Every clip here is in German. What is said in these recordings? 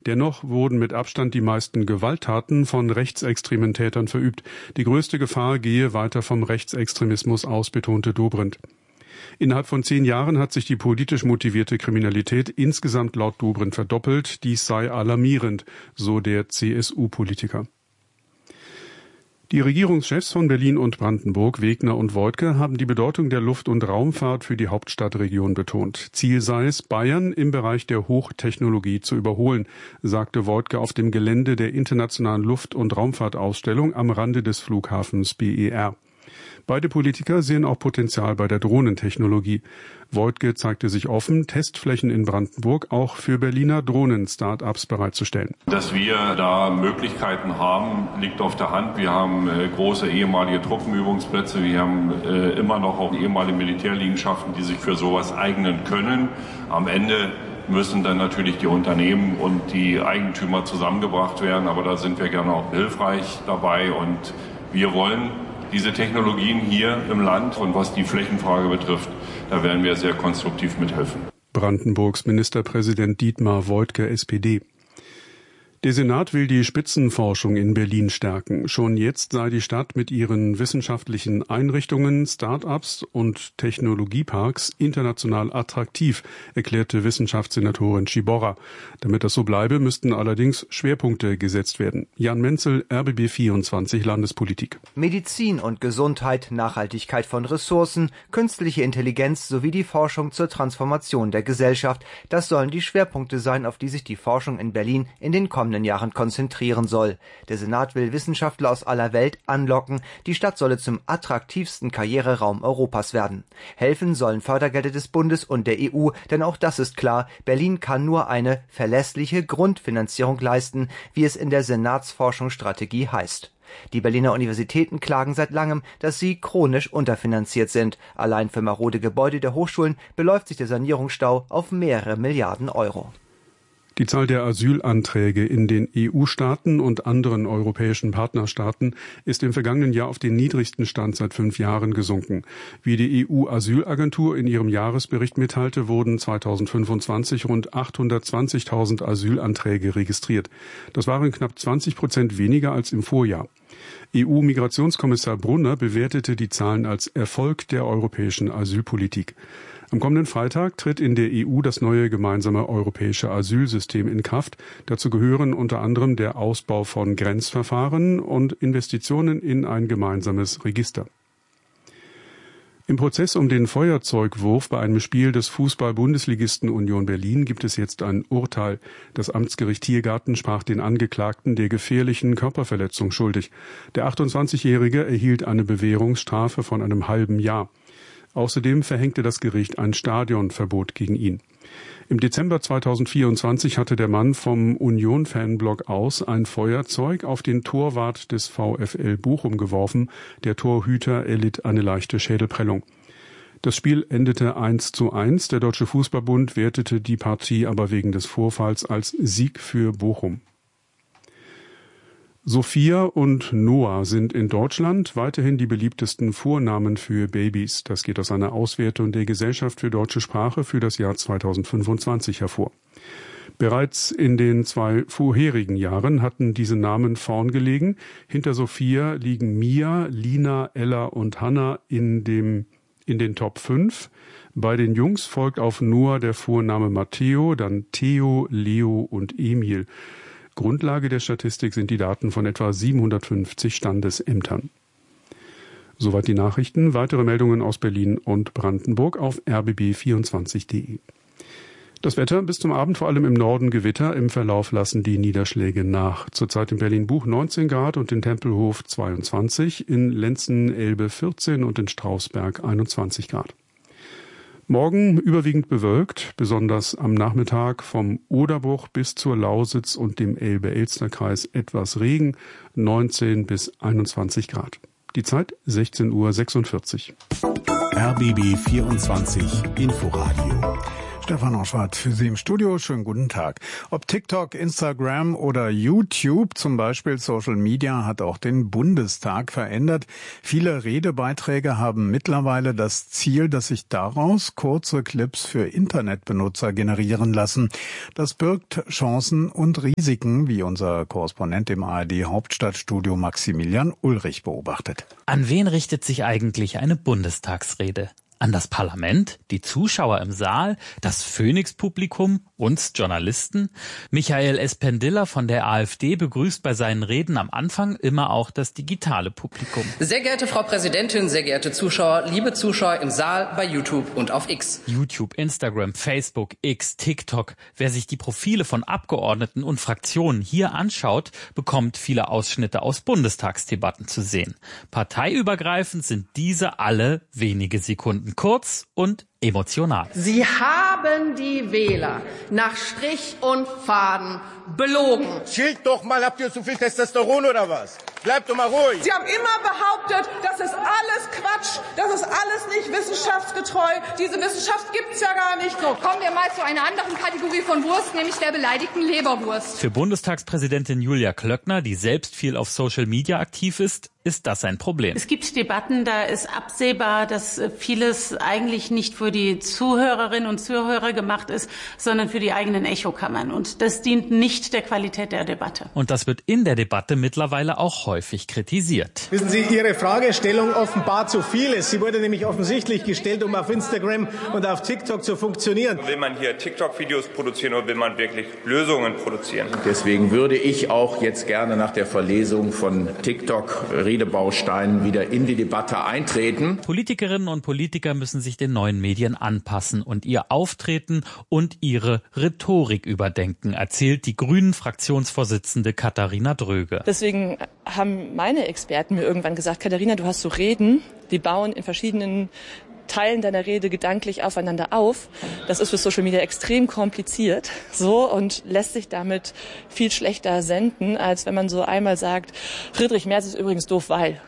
Dennoch wurden mit Abstand die meisten Gewalttaten von rechtsextremen Tätern verübt. Die größte Gefahr gehe weiter vom Rechtsextremismus aus, betonte Dobrindt. Innerhalb von 10 Jahren hat sich die politisch motivierte Kriminalität insgesamt laut Dobrindt verdoppelt. Dies sei alarmierend, so der CSU-Politiker. Die Regierungschefs von Berlin und Brandenburg, Wegner und Woidke, haben die Bedeutung der Luft- und Raumfahrt für die Hauptstadtregion betont. Ziel sei es, Bayern im Bereich der Hochtechnologie zu überholen, sagte Woidke auf dem Gelände der Internationalen Luft- und Raumfahrtausstellung am Rande des Flughafens BER. Beide Politiker sehen auch Potenzial bei der Drohnentechnologie. Woidke zeigte sich offen, Testflächen in Brandenburg auch für Berliner Drohnen-Start-ups bereitzustellen. Dass wir da Möglichkeiten haben, liegt auf der Hand. Wir haben große ehemalige Truppenübungsplätze. Wir haben immer noch auch ehemalige Militärliegenschaften, die sich für sowas eignen können. Am Ende müssen dann natürlich die Unternehmen und die Eigentümer zusammengebracht werden. Aber da sind wir gerne auch hilfreich dabei. Und wir wollen diese Technologien hier im Land, und was die Flächenfrage betrifft, da werden wir sehr konstruktiv mithelfen. Brandenburgs Ministerpräsident Dietmar Woidke, SPD. Der Senat will die Spitzenforschung in Berlin stärken. Schon jetzt sei die Stadt mit ihren wissenschaftlichen Einrichtungen, Start-ups und Technologieparks international attraktiv, erklärte Wissenschaftssenatorin Schiborra. Damit das so bleibe, müssten allerdings Schwerpunkte gesetzt werden. Jan Menzel, RBB 24 Landespolitik. Medizin und Gesundheit, Nachhaltigkeit von Ressourcen, künstliche Intelligenz sowie die Forschung zur Transformation der Gesellschaft. Das sollen die Schwerpunkte sein, auf die sich die Forschung in Berlin in den kommenden Jahren konzentrieren soll. Der Senat will Wissenschaftler aus aller Welt anlocken. Die Stadt solle zum attraktivsten Karriereraum Europas werden. Helfen sollen Fördergelder des Bundes und der EU, denn auch das ist klar, Berlin kann nur eine verlässliche Grundfinanzierung leisten, wie es in der Senatsforschungsstrategie heißt. Die Berliner Universitäten klagen seit langem, dass sie chronisch unterfinanziert sind. Allein für marode Gebäude der Hochschulen beläuft sich der Sanierungsstau auf mehrere Milliarden Euro. Die Zahl der Asylanträge in den EU-Staaten und anderen europäischen Partnerstaaten ist im vergangenen Jahr auf den niedrigsten Stand seit 5 Jahren gesunken. Wie die EU-Asylagentur in ihrem Jahresbericht mitteilte, wurden 2025 rund 820.000 Asylanträge registriert. Das waren knapp 20% weniger als im Vorjahr. EU-Migrationskommissar Brunner bewertete die Zahlen als Erfolg der europäischen Asylpolitik. Am kommenden Freitag tritt in der EU das neue gemeinsame europäische Asylsystem in Kraft. Dazu gehören unter anderem der Ausbau von Grenzverfahren und Investitionen in ein gemeinsames Register. Im Prozess um den Feuerzeugwurf bei einem Spiel des Fußball-Bundesligisten Union Berlin gibt es jetzt ein Urteil. Das Amtsgericht Tiergarten sprach den Angeklagten der gefährlichen Körperverletzung schuldig. Der 28-Jährige erhielt eine Bewährungsstrafe von einem halben Jahr. Außerdem verhängte das Gericht ein Stadionverbot gegen ihn. Im Dezember 2024 hatte der Mann vom Union-Fanblock aus ein Feuerzeug auf den Torwart des VfL Bochum geworfen. Der Torhüter erlitt eine leichte Schädelprellung. Das Spiel endete 1:1. Der Deutsche Fußballbund wertete die Partie aber wegen des Vorfalls als Sieg für Bochum. Sophia und Noah sind in Deutschland weiterhin die beliebtesten Vornamen für Babys. Das geht aus einer Auswertung der Gesellschaft für deutsche Sprache für das Jahr 2025 hervor. Bereits in den 2 vorherigen Jahren hatten diese Namen vorn gelegen. Hinter Sophia liegen Mia, Lina, Ella und Hannah in den Top 5. Bei den Jungs folgt auf Noah der Vorname Matteo, dann Theo, Leo und Emil. Grundlage der Statistik sind die Daten von etwa 750 Standesämtern. Soweit die Nachrichten. Weitere Meldungen aus Berlin und Brandenburg auf rbb24.de. Das Wetter bis zum Abend vor allem im Norden Gewitter. Im Verlauf lassen die Niederschläge nach. Zurzeit in Berlin-Buch 19 Grad und in Tempelhof 22, in Lenzen-Elbe 14 und in Strausberg 21 Grad. Morgen überwiegend bewölkt, besonders am Nachmittag vom Oderbruch bis zur Lausitz und dem Elbe-Elster-Kreis etwas Regen, 19 bis 21 Grad. Die Zeit 16:46 Uhr. RBB 24 Inforadio. Stefan Oschwart für Sie im Studio. Schönen guten Tag. Ob TikTok, Instagram oder YouTube, zum Beispiel Social Media, hat auch den Bundestag verändert. Viele Redebeiträge haben mittlerweile das Ziel, dass sich daraus kurze Clips für Internetbenutzer generieren lassen. Das birgt Chancen und Risiken, wie unser Korrespondent im ARD-Hauptstadtstudio Maximilian Ulrich beobachtet. An wen richtet sich eigentlich eine Bundestagsrede? An das Parlament, die Zuschauer im Saal, das Phoenix-Publikum, uns Journalisten? Michael Espendiller von der AfD begrüßt bei seinen Reden am Anfang immer auch das digitale Publikum. Sehr geehrte Frau Präsidentin, sehr geehrte Zuschauer, liebe Zuschauer im Saal, bei YouTube und auf X. YouTube, Instagram, Facebook, X, TikTok. Wer sich die Profile von Abgeordneten und Fraktionen hier anschaut, bekommt viele Ausschnitte aus Bundestagsdebatten zu sehen. Parteiübergreifend sind diese alle wenige Sekunden kurz und emotional. Sie haben die Wähler nach Strich und Faden belogen. Schild doch mal, habt ihr zu viel Testosteron oder was? Bleibt doch mal ruhig. Sie haben immer behauptet, das ist alles Quatsch, das ist alles nicht wissenschaftsgetreu. Diese Wissenschaft gibt's ja gar nicht. So, kommen wir mal zu einer anderen Kategorie von Wurst, nämlich der beleidigten Leberwurst. Für Bundestagspräsidentin Julia Klöckner, die selbst viel auf Social Media aktiv ist das ein Problem. Es gibt Debatten, da ist absehbar, dass vieles eigentlich nicht für die Zuhörerinnen und Zuhörer gemacht ist, sondern für die eigenen Echokammern. Und das dient nicht der Qualität der Debatte. Und das wird in der Debatte mittlerweile auch häufig kritisiert. Wissen Sie, Ihre Fragestellung offenbart zu vieles. Sie wurde nämlich offensichtlich gestellt, um auf Instagram und auf TikTok zu funktionieren. Will man hier TikTok-Videos produzieren oder will man wirklich Lösungen produzieren? Deswegen würde ich auch jetzt gerne nach der Verlesung von TikTok-Redebausteinen wieder in die Debatte eintreten. Politikerinnen und Politiker müssen sich den neuen Medien anpassen und ihr Auftreten und ihre Rhetorik überdenken, erzählt die Grünen-Fraktionsvorsitzende Katharina Dröge. Deswegen haben meine Experten mir irgendwann gesagt, Katharina, du hast so Reden, die bauen in verschiedenen Teilen deiner Rede gedanklich aufeinander auf. Das ist für Social Media extrem kompliziert, und lässt sich damit viel schlechter senden, als wenn man so einmal sagt, Friedrich Merz ist übrigens doof, weil.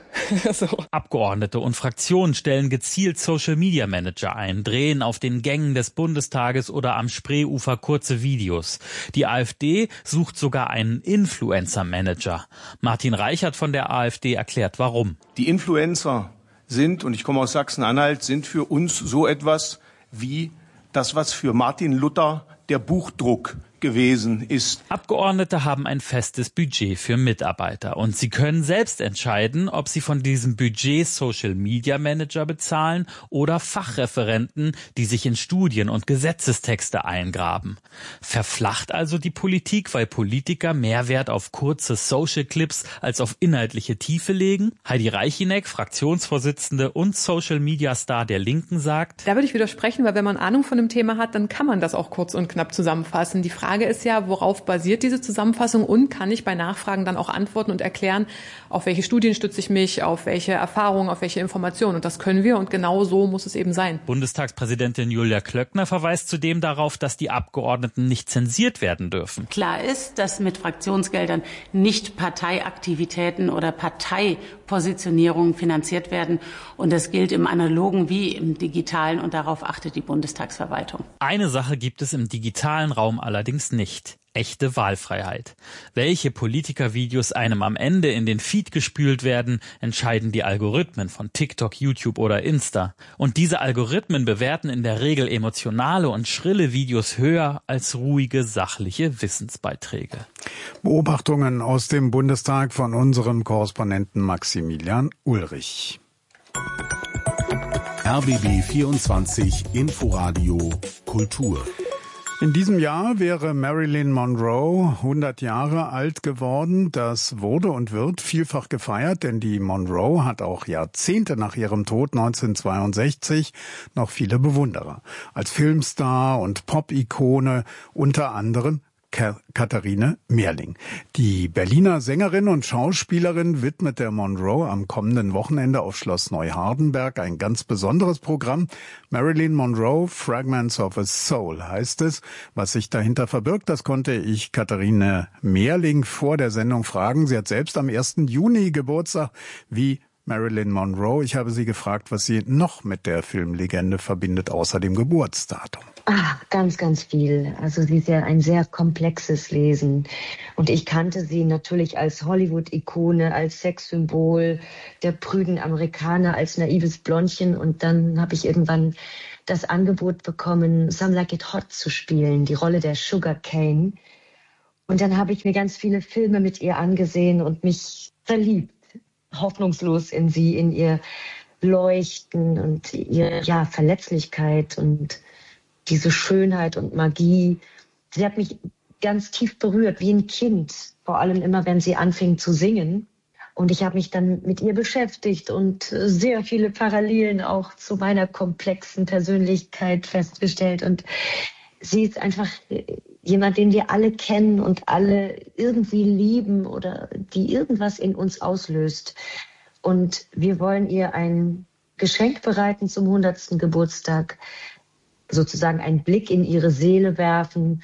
Abgeordnete und Fraktionen stellen gezielt Social-Media-Manager ein, drehen auf den Gängen des Bundestages oder am Spreeufer kurze Videos. Die AfD sucht sogar einen Influencer-Manager. Martin Reichert von der AfD erklärt, warum. Die Influencer sind, und ich komme aus Sachsen-Anhalt, sind für uns so etwas wie das, was für Martin Luther der Buchdruck gewesen ist. Abgeordnete haben ein festes Budget für Mitarbeiter und sie können selbst entscheiden, ob sie von diesem Budget Social Media Manager bezahlen oder Fachreferenten, die sich in Studien und Gesetzestexte eingraben. Verflacht also die Politik, weil Politiker mehr Wert auf kurze Social Clips als auf inhaltliche Tiefe legen? Heidi Reichinek, Fraktionsvorsitzende und Social Media Star der Linken, sagt: Da würde ich widersprechen, weil wenn man Ahnung von dem Thema hat, dann kann man das auch kurz und knapp zusammenfassen. Die Frage ist ja, worauf basiert diese Zusammenfassung und kann ich bei Nachfragen dann auch antworten und erklären, auf welche Studien stütze ich mich, auf welche Erfahrungen, auf welche Informationen. Und das können wir und genau so muss es eben sein. Bundestagspräsidentin Julia Klöckner verweist zudem darauf, dass die Abgeordneten nicht zensiert werden dürfen. Klar ist, dass mit Fraktionsgeldern nicht Parteiaktivitäten oder Parteipositionierungen finanziert werden. Und das gilt im Analogen wie im Digitalen und darauf achtet die Bundestagsverwaltung. Eine Sache gibt es im digitalen Raum allerdings nicht: echte Wahlfreiheit. Welche Politikervideos einem am Ende in den Feed gespült werden, entscheiden die Algorithmen von TikTok, YouTube oder Insta. Und diese Algorithmen bewerten in der Regel emotionale und schrille Videos höher als ruhige, sachliche Wissensbeiträge. Beobachtungen aus dem Bundestag von unserem Korrespondenten Maximilian Ulrich. RBB 24 Inforadio Kultur. In diesem Jahr wäre Marilyn Monroe 100 Jahre alt geworden. Das wurde und wird vielfach gefeiert, denn die Monroe hat auch Jahrzehnte nach ihrem Tod 1962 noch viele Bewunderer. Als Filmstar und Pop-Ikone unter anderem Katharine Mehrling. Die Berliner Sängerin und Schauspielerin widmet der Monroe am kommenden Wochenende auf Schloss Neuhardenberg ein ganz besonderes Programm. Marilyn Monroe, Fragments of a Soul heißt es. Was sich dahinter verbirgt, das konnte ich Katharine Mehrling vor der Sendung fragen. Sie hat selbst am 1. Juni Geburtstag. Wie Marilyn Monroe. Ich habe Sie gefragt, was Sie noch mit der Filmlegende verbindet, außer dem Geburtsdatum. Ganz, ganz viel. Also sie ist ja ein sehr komplexes Wesen. Und ich kannte sie natürlich als Hollywood-Ikone, als Sexsymbol der prüden Amerikaner, als naives Blondchen. Und dann habe ich irgendwann das Angebot bekommen, Some Like It Hot zu spielen, die Rolle der Sugar Cane. Und dann habe ich mir ganz viele Filme mit ihr angesehen und mich verliebt, hoffnungslos in sie, in ihr Leuchten und ihre Verletzlichkeit und diese Schönheit und Magie. Sie hat mich ganz tief berührt, wie ein Kind, vor allem immer, wenn sie anfing zu singen. Und ich habe mich dann mit ihr beschäftigt und sehr viele Parallelen auch zu meiner komplexen Persönlichkeit festgestellt. Und sie ist einfach jemand, den wir alle kennen und alle irgendwie lieben oder die irgendwas in uns auslöst. Und wir wollen ihr ein Geschenk bereiten zum 100. Geburtstag, sozusagen einen Blick in ihre Seele werfen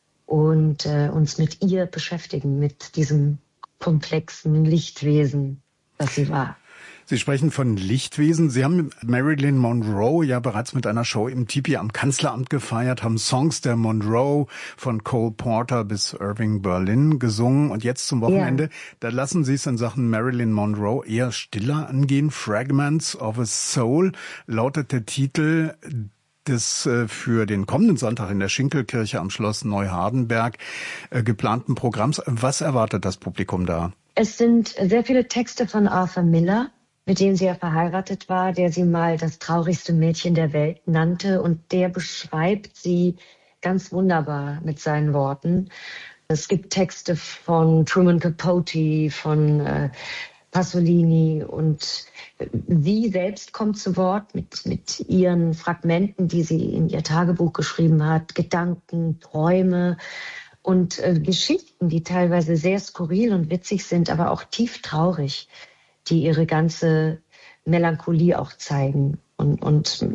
und uns mit ihr beschäftigen, mit diesem komplexen Lichtwesen, das sie war. Sie sprechen von Lichtwesen. Sie haben Marilyn Monroe ja bereits mit einer Show im Tipi am Kanzleramt gefeiert, haben Songs der Monroe von Cole Porter bis Irving Berlin gesungen. Und jetzt zum Wochenende, da lassen Sie es in Sachen Marilyn Monroe eher stiller angehen. Fragments of a Soul lautet der Titel des für den kommenden Sonntag in der Schinkelkirche am Schloss Neuhardenberg geplanten Programms. Was erwartet das Publikum da? Es sind sehr viele Texte von Arthur Miller, mit dem sie ja verheiratet war, der sie mal das traurigste Mädchen der Welt nannte. Und der beschreibt sie ganz wunderbar mit seinen Worten. Es gibt Texte von Truman Capote, von Pasolini, und sie selbst kommt zu Wort mit ihren Fragmenten, die sie in ihr Tagebuch geschrieben hat, Gedanken, Träume und Geschichten, die teilweise sehr skurril und witzig sind, aber auch tief traurig, die ihre ganze Melancholie auch zeigen und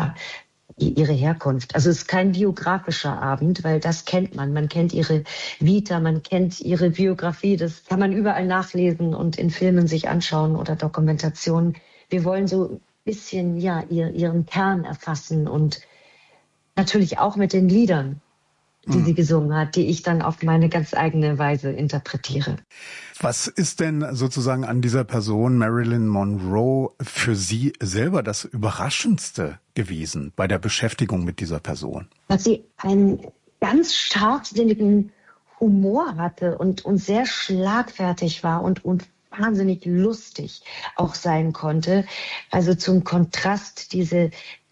ihre Herkunft. Also es ist kein biografischer Abend, weil das kennt man. Man kennt ihre Vita, man kennt ihre Biografie. Das kann man überall nachlesen und in Filmen sich anschauen oder Dokumentationen. Wir wollen so ein bisschen ihren Kern erfassen und natürlich auch mit den Liedern, die sie gesungen hat, die ich dann auf meine ganz eigene Weise interpretiere. Was ist denn sozusagen an dieser Person Marilyn Monroe für Sie selber das Überraschendste gewesen bei der Beschäftigung mit dieser Person? Dass sie einen ganz scharfsinnigen Humor hatte und sehr schlagfertig war und wahnsinnig lustig auch sein konnte. Also zum Kontrast diese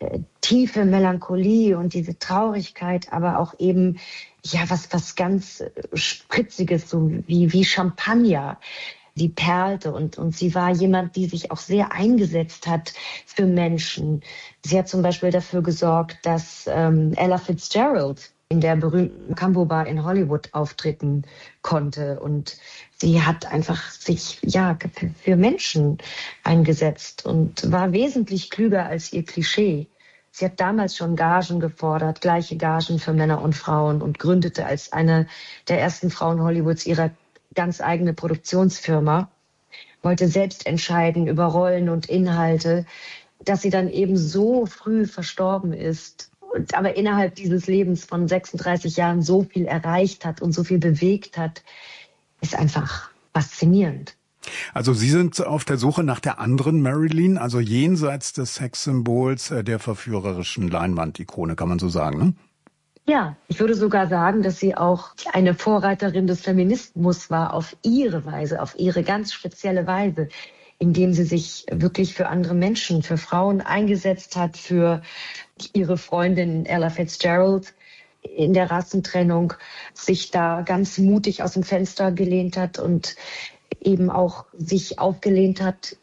tiefe Melancholie und diese Traurigkeit, aber auch eben was ganz Spritziges, so wie Champagner. Die perlte und sie war jemand, die sich auch sehr eingesetzt hat für Menschen. Sie hat zum Beispiel dafür gesorgt, dass Ella Fitzgerald in der berühmten Cambo Bar in Hollywood auftreten konnte. Und sie hat einfach sich für Menschen eingesetzt und war wesentlich klüger als ihr Klischee. Sie hat damals schon Gagen gefordert, gleiche Gagen für Männer und Frauen, und gründete als eine der ersten Frauen Hollywoods ihre ganz eigene Produktionsfirma, wollte selbst entscheiden über Rollen und Inhalte, dass sie dann eben so früh verstorben ist, aber innerhalb dieses Lebens von 36 Jahren so viel erreicht hat und so viel bewegt hat, ist einfach faszinierend. Also Sie sind auf der Suche nach der anderen Marilyn, also jenseits des Sexsymbols, der verführerischen Leinwandikone, kann man so sagen, ne? Ja, ich würde sogar sagen, dass sie auch eine Vorreiterin des Feminismus war, auf ihre Weise, auf ihre ganz spezielle Weise, indem sie sich wirklich für andere Menschen, für Frauen eingesetzt hat, für ihre Freundin Ella Fitzgerald in der Rassentrennung, sich da ganz mutig aus dem Fenster gelehnt hat und eben auch sich aufgelehnt hat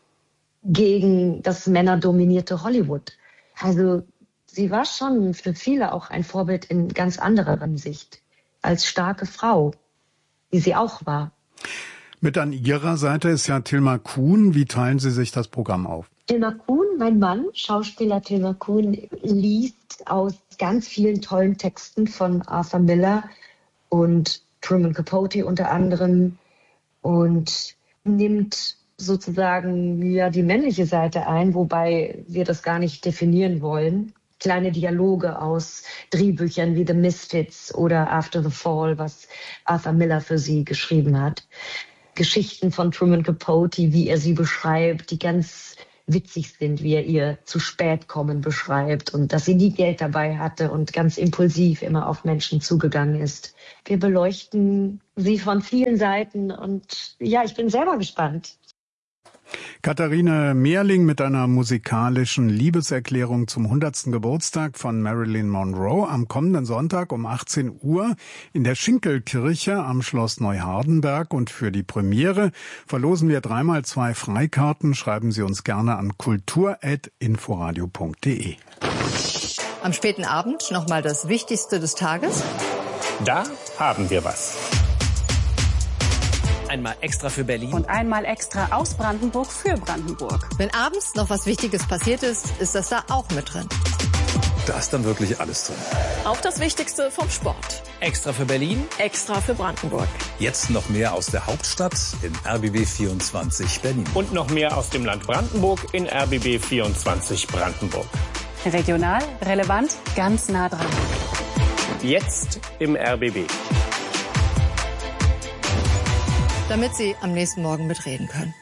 gegen das männerdominierte Hollywood. Also sie war schon für viele auch ein Vorbild in ganz anderer Hinsicht, als starke Frau, wie sie auch war. Mit an Ihrer Seite ist ja Tilma Kuhn. Wie teilen Sie sich das Programm auf? Tilma Kuhn, mein Mann, Schauspieler Tilma Kuhn, liest aus ganz vielen tollen Texten von Arthur Miller und Truman Capote unter anderem und nimmt sozusagen ja die männliche Seite ein, wobei wir das gar nicht definieren wollen. Kleine Dialoge aus Drehbüchern wie The Misfits oder After the Fall, was Arthur Miller für sie geschrieben hat. Geschichten von Truman Capote, wie er sie beschreibt, die ganz witzig sind, wie er ihr zu spät kommen beschreibt und dass sie nie Geld dabei hatte und ganz impulsiv immer auf Menschen zugegangen ist. Wir beleuchten sie von vielen Seiten und ja, ich bin selber gespannt. Katharine Mehrling mit einer musikalischen Liebeserklärung zum 100. Geburtstag von Marilyn Monroe am kommenden Sonntag um 18 Uhr in der Schinkelkirche am Schloss Neuhardenberg. Und für die Premiere verlosen wir 3x2 Freikarten. Schreiben Sie uns gerne an kultur@inforadio.de. Am späten Abend nochmal das Wichtigste des Tages. Da haben wir was. Einmal extra für Berlin. Und einmal extra aus Brandenburg für Brandenburg. Wenn abends noch was Wichtiges passiert ist, ist das da auch mit drin. Da ist dann wirklich alles drin. Auch das Wichtigste vom Sport. Extra für Berlin. Extra für Brandenburg. Jetzt noch mehr aus der Hauptstadt in RBB 24 Berlin. Und noch mehr aus dem Land Brandenburg in RBB 24 Brandenburg. Regional, relevant, ganz nah dran. Jetzt im RBB. Damit Sie am nächsten Morgen mitreden können.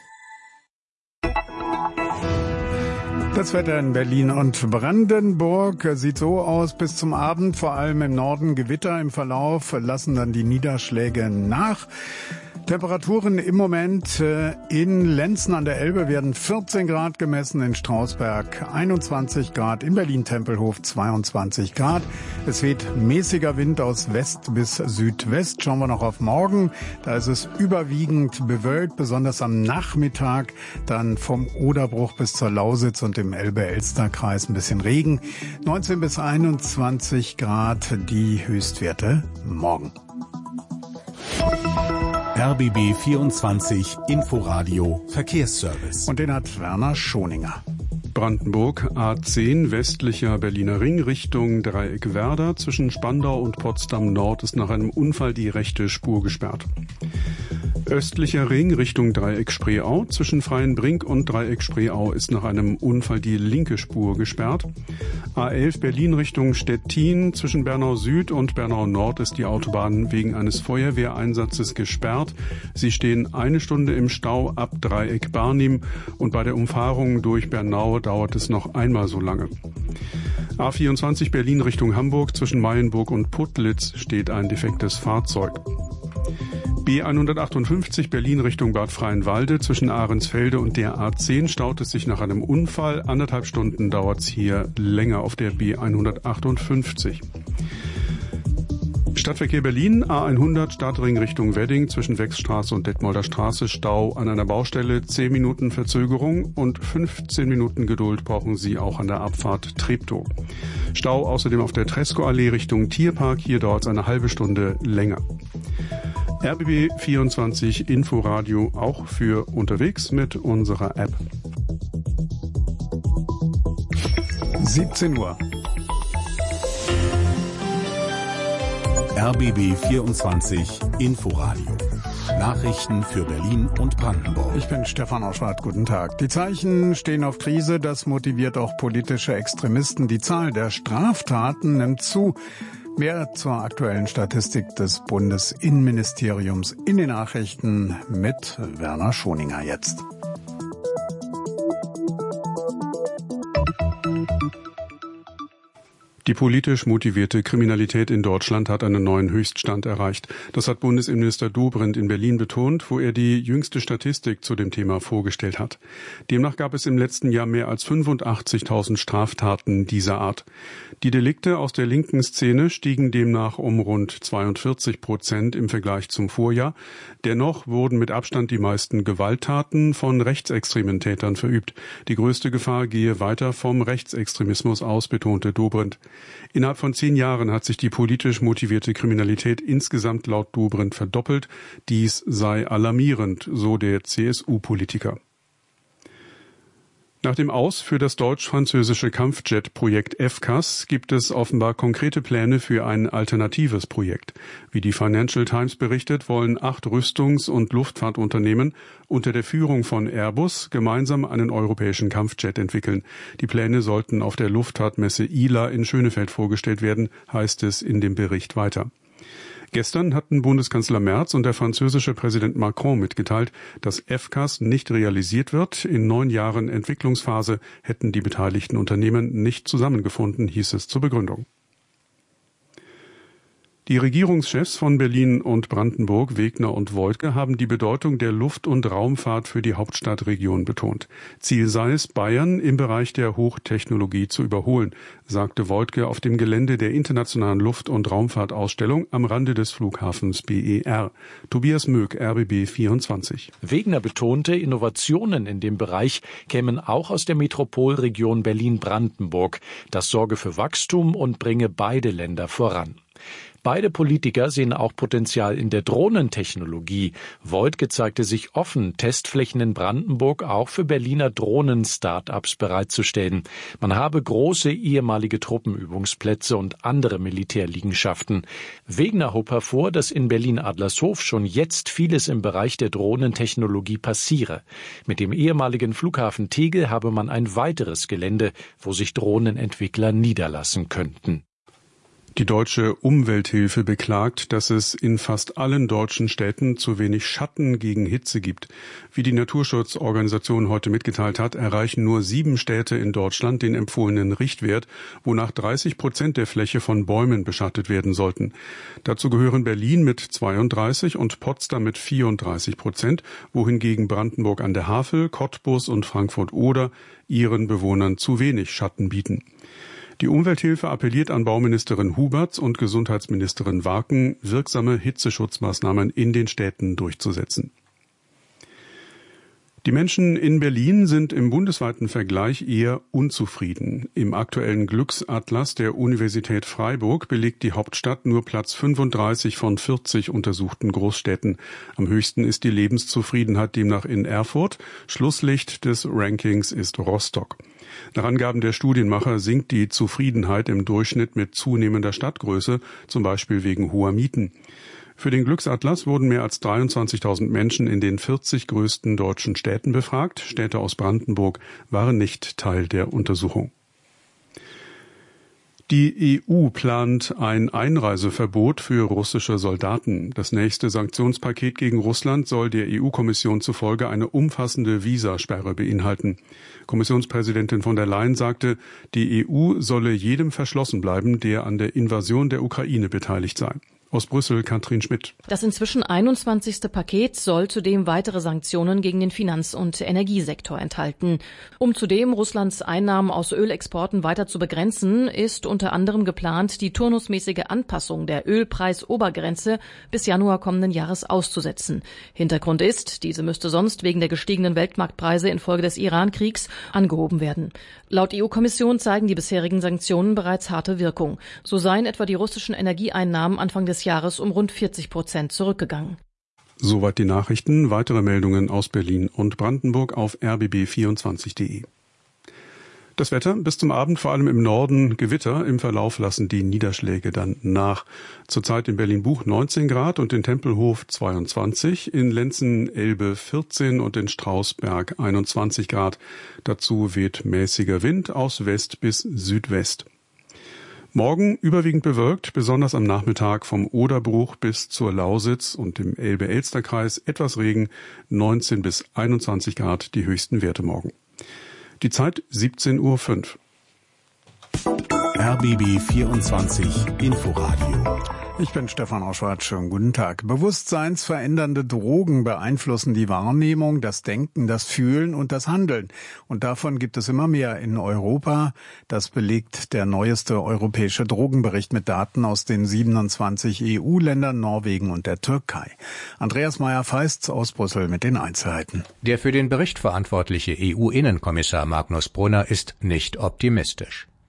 Das Wetter in Berlin und Brandenburg sieht so aus bis zum Abend, vor allem im Norden Gewitter. Im Verlauf lassen dann die Niederschläge nach. Temperaturen im Moment in Lenzen an der Elbe werden 14 Grad gemessen, in Strausberg 21 Grad, in Berlin-Tempelhof 22 Grad. Es weht mäßiger Wind aus West bis Südwest. Schauen wir noch auf morgen. Da ist es überwiegend bewölkt, besonders am Nachmittag. Dann vom Oderbruch bis zur Lausitz und im Elbe-Elster-Kreis ein bisschen Regen. 19 bis 21 Grad die Höchstwerte morgen. RBB 24 Inforadio Verkehrsservice. Und den hat Werner Schoninger. Brandenburg, A10, westlicher Berliner Ring, Richtung Dreieck Werder. Zwischen Spandau und Potsdam Nord ist nach einem Unfall die rechte Spur gesperrt. Östlicher Ring, Richtung Dreieck Spreeau. Zwischen Freienbrink und Dreieck Spreeau ist nach einem Unfall die linke Spur gesperrt. A11 Berlin Richtung Stettin. Zwischen Bernau Süd und Bernau Nord ist die Autobahn wegen eines Feuerwehreinsatzes gesperrt. Sie stehen 1 Stunde im Stau ab Dreieck Barnim und bei der Umfahrung durch Bernau dauert es noch einmal so lange. A24 Berlin Richtung Hamburg. Zwischen Mayenburg und Putlitz steht ein defektes Fahrzeug. B158 Berlin Richtung Bad Freienwalde. Zwischen Ahrensfelde und der A10 staut es sich nach einem Unfall. 1,5 Stunden dauert es hier länger auf der B158. Stadtverkehr Berlin, A100 Stadtring Richtung Wedding. Zwischen Wechsstraße und Detmolder Straße Stau an einer Baustelle. 10 Minuten Verzögerung und 15 Minuten Geduld brauchen Sie auch an der Abfahrt Treptow. Stau außerdem auf der Tresco-Allee Richtung Tierpark. Hier dauert es eine halbe Stunde länger. RBB 24 Inforadio auch für unterwegs mit unserer App. 17 Uhr. RBB 24 Inforadio. Nachrichten für Berlin und Brandenburg. Ich bin Stefan Oschwart. Guten Tag. Die Zeichen stehen auf Krise. Das motiviert auch politische Extremisten. Die Zahl der Straftaten nimmt zu. Mehr zur aktuellen Statistik des Bundesinnenministeriums in den Nachrichten mit Werner Schoninger jetzt. Die politisch motivierte Kriminalität in Deutschland hat einen neuen Höchststand erreicht. Das hat Bundesinnenminister Dobrindt in Berlin betont, wo er die jüngste Statistik zu dem Thema vorgestellt hat. Demnach gab es im letzten Jahr mehr als 85.000 Straftaten dieser Art. Die Delikte aus der linken Szene stiegen demnach um rund 42% im Vergleich zum Vorjahr. Dennoch wurden mit Abstand die meisten Gewalttaten von rechtsextremen Tätern verübt. Die größte Gefahr gehe weiter vom Rechtsextremismus aus, betonte Dobrindt. Innerhalb von 10 Jahren hat sich die politisch motivierte Kriminalität insgesamt laut Dobrindt verdoppelt. Dies sei alarmierend, so der CSU-Politiker. Nach dem Aus für das deutsch-französische Kampfjet-Projekt FCAS gibt es offenbar konkrete Pläne für ein alternatives Projekt. Wie die Financial Times berichtet, wollen 8 Rüstungs- und Luftfahrtunternehmen unter der Führung von Airbus gemeinsam einen europäischen Kampfjet entwickeln. Die Pläne sollten auf der Luftfahrtmesse ILA in Schönefeld vorgestellt werden, heißt es in dem Bericht weiter. Gestern hatten Bundeskanzler Merz und der französische Präsident Macron mitgeteilt, dass FCAS nicht realisiert wird. In 9 Jahren Entwicklungsphase hätten die beteiligten Unternehmen nicht zusammengefunden, hieß es zur Begründung. Die Regierungschefs von Berlin und Brandenburg, Wegner und Woidke, haben die Bedeutung der Luft- und Raumfahrt für die Hauptstadtregion betont. Ziel sei es, Bayern im Bereich der Hochtechnologie zu überholen, sagte Woidke auf dem Gelände der Internationalen Luft- und Raumfahrtausstellung am Rande des Flughafens BER. Tobias Möck, RBB 24. Wegner betonte, Innovationen in dem Bereich kämen auch aus der Metropolregion Berlin-Brandenburg. Das sorge für Wachstum und bringe beide Länder voran. Beide Politiker sehen auch Potenzial in der Drohnentechnologie. Woidke zeigte sich offen, Testflächen in Brandenburg auch für Berliner Drohnen-Start-ups bereitzustellen. Man habe große ehemalige Truppenübungsplätze und andere Militärliegenschaften. Wegner hob hervor, dass in Berlin-Adlershof schon jetzt vieles im Bereich der Drohnentechnologie passiere. Mit dem ehemaligen Flughafen Tegel habe man ein weiteres Gelände, wo sich Drohnenentwickler niederlassen könnten. Die Deutsche Umwelthilfe beklagt, dass es in fast allen deutschen Städten zu wenig Schatten gegen Hitze gibt. Wie die Naturschutzorganisation heute mitgeteilt hat, erreichen nur 7 Städte in Deutschland den empfohlenen Richtwert, wonach 30% der Fläche von Bäumen beschattet werden sollten. Dazu gehören Berlin mit 32 und Potsdam mit 34%, wohingegen Brandenburg an der Havel, Cottbus und Frankfurt-Oder ihren Bewohnern zu wenig Schatten bieten. Die Umwelthilfe appelliert an Bauministerin Huberts und Gesundheitsministerin Warken, wirksame Hitzeschutzmaßnahmen in den Städten durchzusetzen. Die Menschen in Berlin sind im bundesweiten Vergleich eher unzufrieden. Im aktuellen Glücksatlas der Universität Freiburg belegt die Hauptstadt nur Platz 35 von 40 untersuchten Großstädten. Am höchsten ist die Lebenszufriedenheit demnach in Erfurt. Schlusslicht des Rankings ist Rostock. Nach Angaben der Studienmacher sinkt die Zufriedenheit im Durchschnitt mit zunehmender Stadtgröße, zum Beispiel wegen hoher Mieten. Für den Glücksatlas wurden mehr als 23.000 Menschen in den 40 größten deutschen Städten befragt. Städte aus Brandenburg waren nicht Teil der Untersuchung. Die EU plant ein Einreiseverbot für russische Soldaten. Das nächste Sanktionspaket gegen Russland soll der EU-Kommission zufolge eine umfassende Visasperre beinhalten. Kommissionspräsidentin von der Leyen sagte, die EU solle jedem verschlossen bleiben, der an der Invasion der Ukraine beteiligt sei. Aus Brüssel, Katrin Schmidt. Das inzwischen 21. Paket soll zudem weitere Sanktionen gegen den Finanz- und Energiesektor enthalten. Um zudem Russlands Einnahmen aus Ölexporten weiter zu begrenzen, ist unter anderem geplant, die turnusmäßige Anpassung der Ölpreisobergrenze bis Januar kommenden Jahres auszusetzen. Hintergrund ist, diese müsste sonst wegen der gestiegenen Weltmarktpreise infolge des Iran-Kriegs angehoben werden. Laut EU-Kommission zeigen die bisherigen Sanktionen bereits harte Wirkung. So seien etwa die russischen Energieeinnahmen Anfang des Jahres um rund 40% zurückgegangen. Soweit die Nachrichten. Weitere Meldungen aus Berlin und Brandenburg auf rbb24.de. Das Wetter bis zum Abend vor allem im Norden Gewitter. Im Verlauf lassen die Niederschläge dann nach. Zurzeit in Berlin-Buch 19 Grad und in Tempelhof 22, in Lenzen-Elbe 14 und in Strausberg 21 Grad. Dazu weht mäßiger Wind aus West bis Südwest. Morgen überwiegend bewölkt, besonders am Nachmittag vom Oderbruch bis zur Lausitz und im Elbe-Elster-Kreis etwas Regen, 19 bis 21 Grad die höchsten Werte morgen. Die Zeit 17:05 Uhr. RBB 24 Inforadio. Ich bin Stefan Oschwart, schönen guten Tag. Bewusstseinsverändernde Drogen beeinflussen die Wahrnehmung, das Denken, das Fühlen und das Handeln. Und davon gibt es immer mehr in Europa. Das belegt der neueste europäische Drogenbericht mit Daten aus den 27 EU-Ländern, Norwegen und der Türkei. Andreas Meyer-Feist aus Brüssel mit den Einzelheiten. Der für den Bericht verantwortliche EU-Innenkommissar Magnus Brunner ist nicht optimistisch.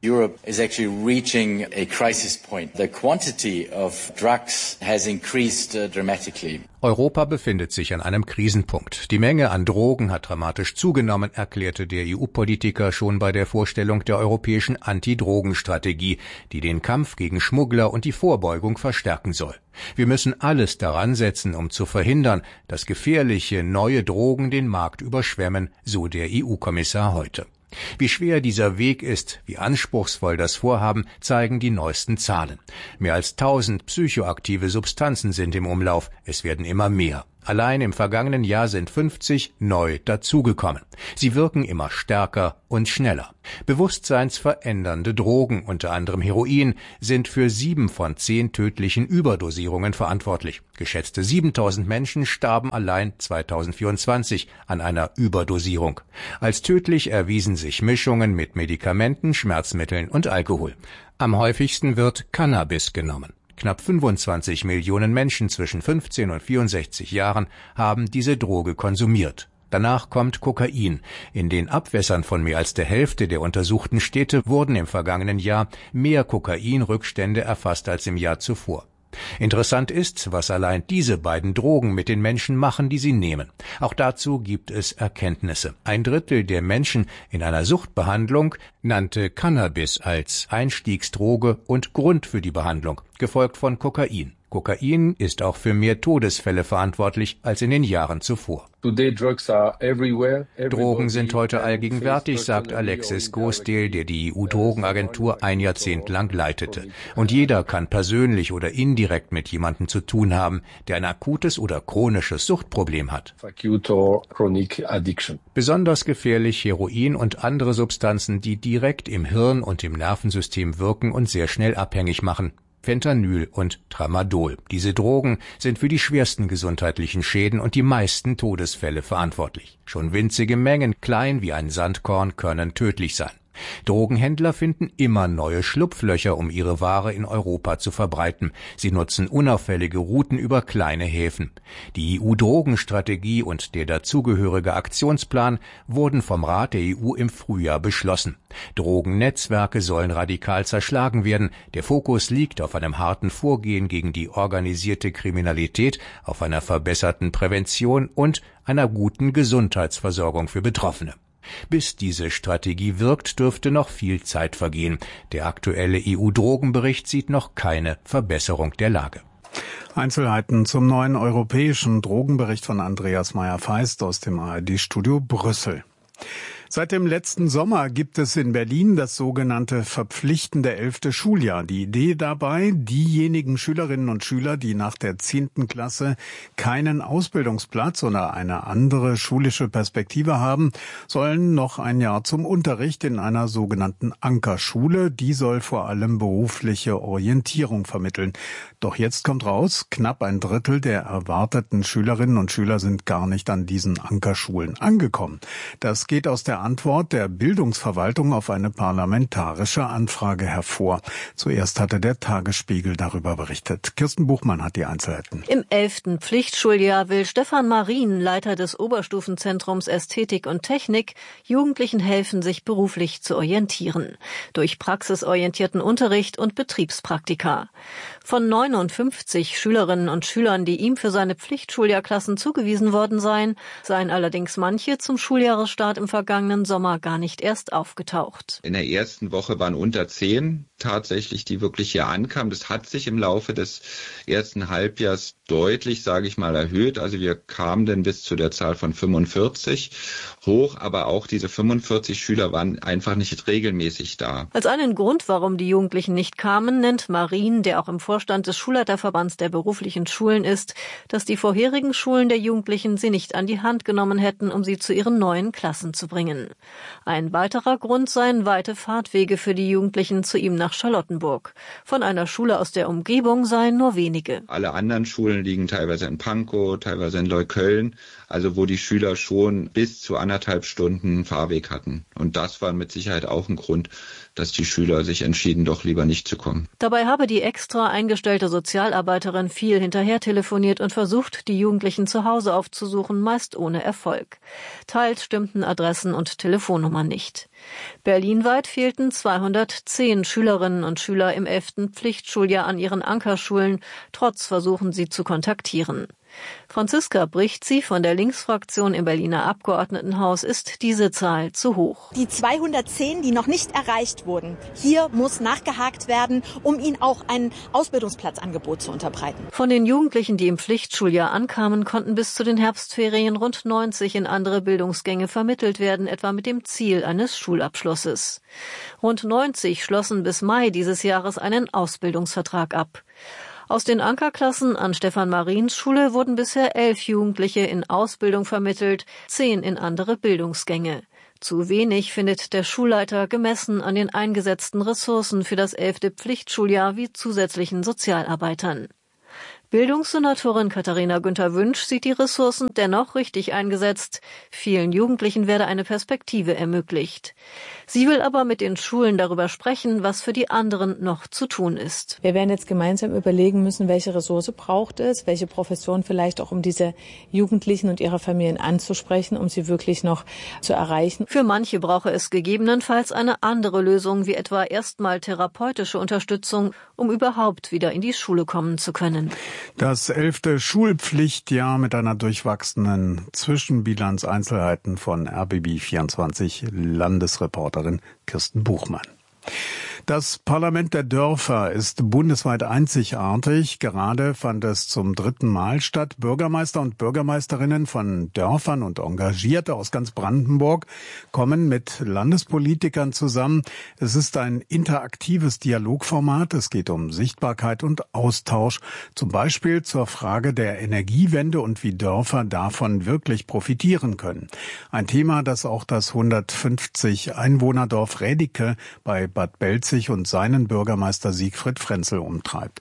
Europe is actually reaching a crisis point. The quantity of drugs has increased dramatically. Europa befindet sich an einem Krisenpunkt. Die Menge an Drogen hat dramatisch zugenommen, erklärte der EU-Politiker schon bei der Vorstellung der europäischen Anti-Drogen-Strategie, die den Kampf gegen Schmuggler und die Vorbeugung verstärken soll. Wir müssen alles daran setzen, um zu verhindern, dass gefährliche neue Drogen den Markt überschwemmen, so der EU-Kommissar heute. Wie schwer dieser Weg ist, wie anspruchsvoll das Vorhaben, zeigen die neuesten Zahlen. Mehr als 1000 psychoaktive Substanzen sind im Umlauf, es werden immer mehr. Allein im vergangenen Jahr sind 50 neu dazugekommen. Sie wirken immer stärker und schneller. Bewusstseinsverändernde Drogen, unter anderem Heroin, sind für 7 von 10 tödlichen Überdosierungen verantwortlich. Geschätzte 7000 Menschen starben allein 2024 an einer Überdosierung. Als tödlich erwiesen sich Mischungen mit Medikamenten, Schmerzmitteln und Alkohol. Am häufigsten wird Cannabis genommen. Knapp 25 Millionen Menschen zwischen 15 und 64 Jahren haben diese Droge konsumiert. Danach kommt Kokain. In den Abwässern von mehr als der Hälfte der untersuchten Städte wurden im vergangenen Jahr mehr Kokainrückstände erfasst als im Jahr zuvor. Interessant ist, was allein diese beiden Drogen mit den Menschen machen, die sie nehmen. Auch dazu gibt es Erkenntnisse. 1/3 der Menschen in einer Suchtbehandlung nannte Cannabis als Einstiegsdroge und Grund für die Behandlung, gefolgt von Kokain. Kokain ist auch für mehr Todesfälle verantwortlich als in den Jahren zuvor. Drogen sind heute allgegenwärtig, sagt Alexis Gosdale, der die EU-Drogenagentur ein Jahrzehnt lang leitete. Und jeder kann persönlich oder indirekt mit jemandem zu tun haben, der ein akutes oder chronisches Suchtproblem hat. Besonders gefährlich Heroin und andere Substanzen, die direkt im Hirn und im Nervensystem wirken und sehr schnell abhängig machen. Fentanyl und Tramadol. Diese Drogen sind für die schwersten gesundheitlichen Schäden und die meisten Todesfälle verantwortlich. Schon winzige Mengen, klein wie ein Sandkorn, können tödlich sein. Drogenhändler finden immer neue Schlupflöcher, um ihre Ware in Europa zu verbreiten. Sie nutzen unauffällige Routen über kleine Häfen. Die EU-Drogenstrategie und der dazugehörige Aktionsplan wurden vom Rat der EU im Frühjahr beschlossen. Drogennetzwerke sollen radikal zerschlagen werden. Der Fokus liegt auf einem harten Vorgehen gegen die organisierte Kriminalität, auf einer verbesserten Prävention und einer guten Gesundheitsversorgung für Betroffene. Bis diese Strategie wirkt, dürfte noch viel Zeit vergehen. Der aktuelle EU-Drogenbericht sieht noch keine Verbesserung der Lage. Einzelheiten zum neuen europäischen Drogenbericht von Andreas Meyer-Feist aus dem ARD-Studio Brüssel. Seit dem letzten Sommer gibt es in Berlin das sogenannte verpflichtende 11. Schuljahr. Die Idee dabei, diejenigen Schülerinnen und Schüler, die nach der 10. Klasse keinen Ausbildungsplatz oder eine andere schulische Perspektive haben, sollen noch ein Jahr zum Unterricht in einer sogenannten Ankerschule. Die soll vor allem berufliche Orientierung vermitteln. Doch jetzt kommt raus, knapp 1/3 der erwarteten Schülerinnen und Schüler sind gar nicht an diesen Ankerschulen angekommen. Das geht aus der Antwort der Bildungsverwaltung auf eine parlamentarische Anfrage hervor. Zuerst hatte der Tagesspiegel darüber berichtet. Kirsten Buchmann hat die Einzelheiten. Im 11. Pflichtschuljahr will Stefan Marien, Leiter des Oberstufenzentrums Ästhetik und Technik, Jugendlichen helfen, sich beruflich zu orientieren. Durch praxisorientierten Unterricht und Betriebspraktika. Von 59 Schülerinnen und Schülern, die ihm für seine Pflichtschuljahrklassen zugewiesen worden seien allerdings manche zum Schuljahresstart im vergangenen Sommer gar nicht erst aufgetaucht. In der ersten Woche waren unter 10 tatsächlich, die wirklich hier ankamen. Das hat sich im Laufe des ersten Halbjahres deutlich, sage ich mal, erhöht. Also wir kamen dann bis zu der Zahl von 45 hoch, aber auch diese 45 Schüler waren einfach nicht regelmäßig da. Als einen Grund, warum die Jugendlichen nicht kamen, nennt Marien, der auch im Vorstand des Schulleiterverbands der beruflichen Schulen ist, dass die vorherigen Schulen der Jugendlichen sie nicht an die Hand genommen hätten, um sie zu ihren neuen Klassen zu bringen. Ein weiterer Grund seien weite Fahrtwege für die Jugendlichen zu ihm nach Charlottenburg. Von einer Schule aus der Umgebung seien nur wenige. Alle anderen Schulen liegen teilweise in Pankow, teilweise in Neukölln, also wo die Schüler schon bis zu 1,5 Stunden Fahrweg hatten. Und das war mit Sicherheit auch ein Grund, dass die Schüler sich entschieden, doch lieber nicht zu kommen. Dabei habe die extra eingestellte Sozialarbeiterin viel hinterher telefoniert und versucht, die Jugendlichen zu Hause aufzusuchen, meist ohne Erfolg. Teils stimmten Adressen und Telefonnummern nicht. Berlinweit fehlten 210 Schülerinnen und Schüler im 11. Pflichtschuljahr an ihren Ankerschulen, trotz Versuchen, sie zu kontaktieren. Franziska Brichtzi von der Linksfraktion im Berliner Abgeordnetenhaus ist diese Zahl zu hoch. Die 210, die noch nicht erreicht wurden, hier muss nachgehakt werden, um ihnen auch ein Ausbildungsplatzangebot zu unterbreiten. Von den Jugendlichen, die im Pflichtschuljahr ankamen, konnten bis zu den Herbstferien rund 90 in andere Bildungsgänge vermittelt werden, etwa mit dem Ziel eines Schulabschlusses. Rund 90 schlossen bis Mai dieses Jahres einen Ausbildungsvertrag ab. Aus den Ankerklassen an Stefan-Mariens Schule wurden bisher 11 Jugendliche in Ausbildung vermittelt, 10 in andere Bildungsgänge. Zu wenig findet der Schulleiter gemessen an den eingesetzten Ressourcen für das 11. Pflichtschuljahr wie zusätzlichen Sozialarbeitern. Bildungssenatorin Katharina Günther-Wünsch sieht die Ressourcen dennoch richtig eingesetzt. Vielen Jugendlichen werde eine Perspektive ermöglicht. Sie will aber mit den Schulen darüber sprechen, was für die anderen noch zu tun ist. Wir werden jetzt gemeinsam überlegen müssen, welche Ressource braucht es, welche Profession vielleicht auch, um diese Jugendlichen und ihre Familien anzusprechen, um sie wirklich noch zu erreichen. Für manche brauche es gegebenenfalls eine andere Lösung, wie etwa erstmal therapeutische Unterstützung, um überhaupt wieder in die Schule kommen zu können. Das 11. Schulpflichtjahr mit einer durchwachsenen Zwischenbilanz. Einzelheiten von RBB24 Landesreporterin Kirsten Buchmann. Das Parlament der Dörfer ist bundesweit einzigartig. Gerade fand es zum 3. Mal statt. Bürgermeister und Bürgermeisterinnen von Dörfern und Engagierte aus ganz Brandenburg kommen mit Landespolitikern zusammen. Es ist ein interaktives Dialogformat. Es geht um Sichtbarkeit und Austausch, zum Beispiel zur Frage der Energiewende und wie Dörfer davon wirklich profitieren können. Ein Thema, das auch das 150 Einwohnerdorf Rädike bei Bad Belzig und seinen Bürgermeister Siegfried Frenzel umtreibt.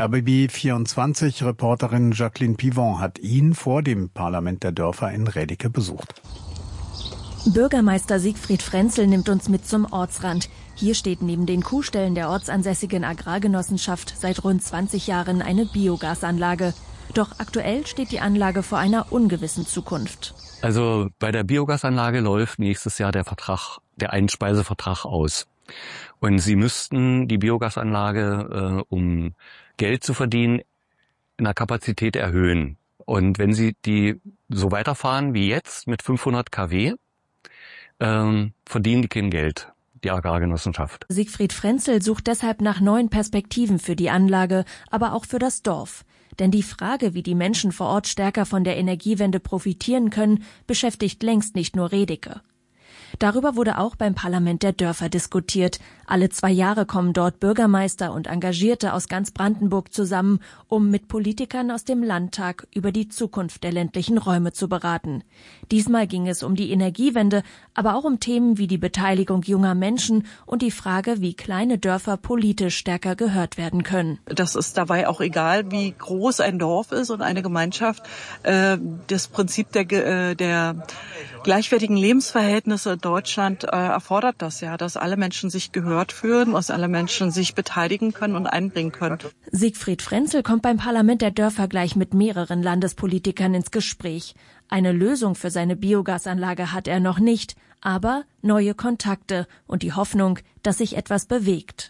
RBB24-Reporterin Jacqueline Pivon hat ihn vor dem Parlament der Dörfer in Rädike besucht. Bürgermeister Siegfried Frenzel nimmt uns mit zum Ortsrand. Hier steht neben den Kuhställen der ortsansässigen Agrargenossenschaft seit rund 20 Jahren eine Biogasanlage. Doch aktuell steht die Anlage vor einer ungewissen Zukunft. Also bei der Biogasanlage läuft nächstes Jahr der Einspeisevertrag aus. Und sie müssten die Biogasanlage, um Geld zu verdienen, in der Kapazität erhöhen. Und wenn sie die so weiterfahren wie jetzt mit 500 kW, verdienen die kein Geld, die Agrargenossenschaft. Siegfried Frenzel sucht deshalb nach neuen Perspektiven für die Anlage, aber auch für das Dorf. Denn die Frage, wie die Menschen vor Ort stärker von der Energiewende profitieren können, beschäftigt längst nicht nur Rädike. Darüber wurde auch beim Parlament der Dörfer diskutiert. Alle 2 Jahre kommen dort Bürgermeister und Engagierte aus ganz Brandenburg zusammen, um mit Politikern aus dem Landtag über die Zukunft der ländlichen Räume zu beraten. Diesmal ging es um die Energiewende, aber auch um Themen wie die Beteiligung junger Menschen und die Frage, wie kleine Dörfer politisch stärker gehört werden können. Das ist dabei auch egal, wie groß ein Dorf ist und eine Gemeinschaft. Das Prinzip der gleichwertigen Lebensverhältnisse in Deutschland erfordert das ja, dass alle Menschen sich gehört fühlen, dass alle Menschen sich beteiligen können und einbringen können. Siegfried Frenzel kommt beim Parlament der Dörfer gleich mit mehreren Landespolitikern ins Gespräch. Eine Lösung für seine Biogasanlage hat er noch nicht, aber neue Kontakte und die Hoffnung, dass sich etwas bewegt.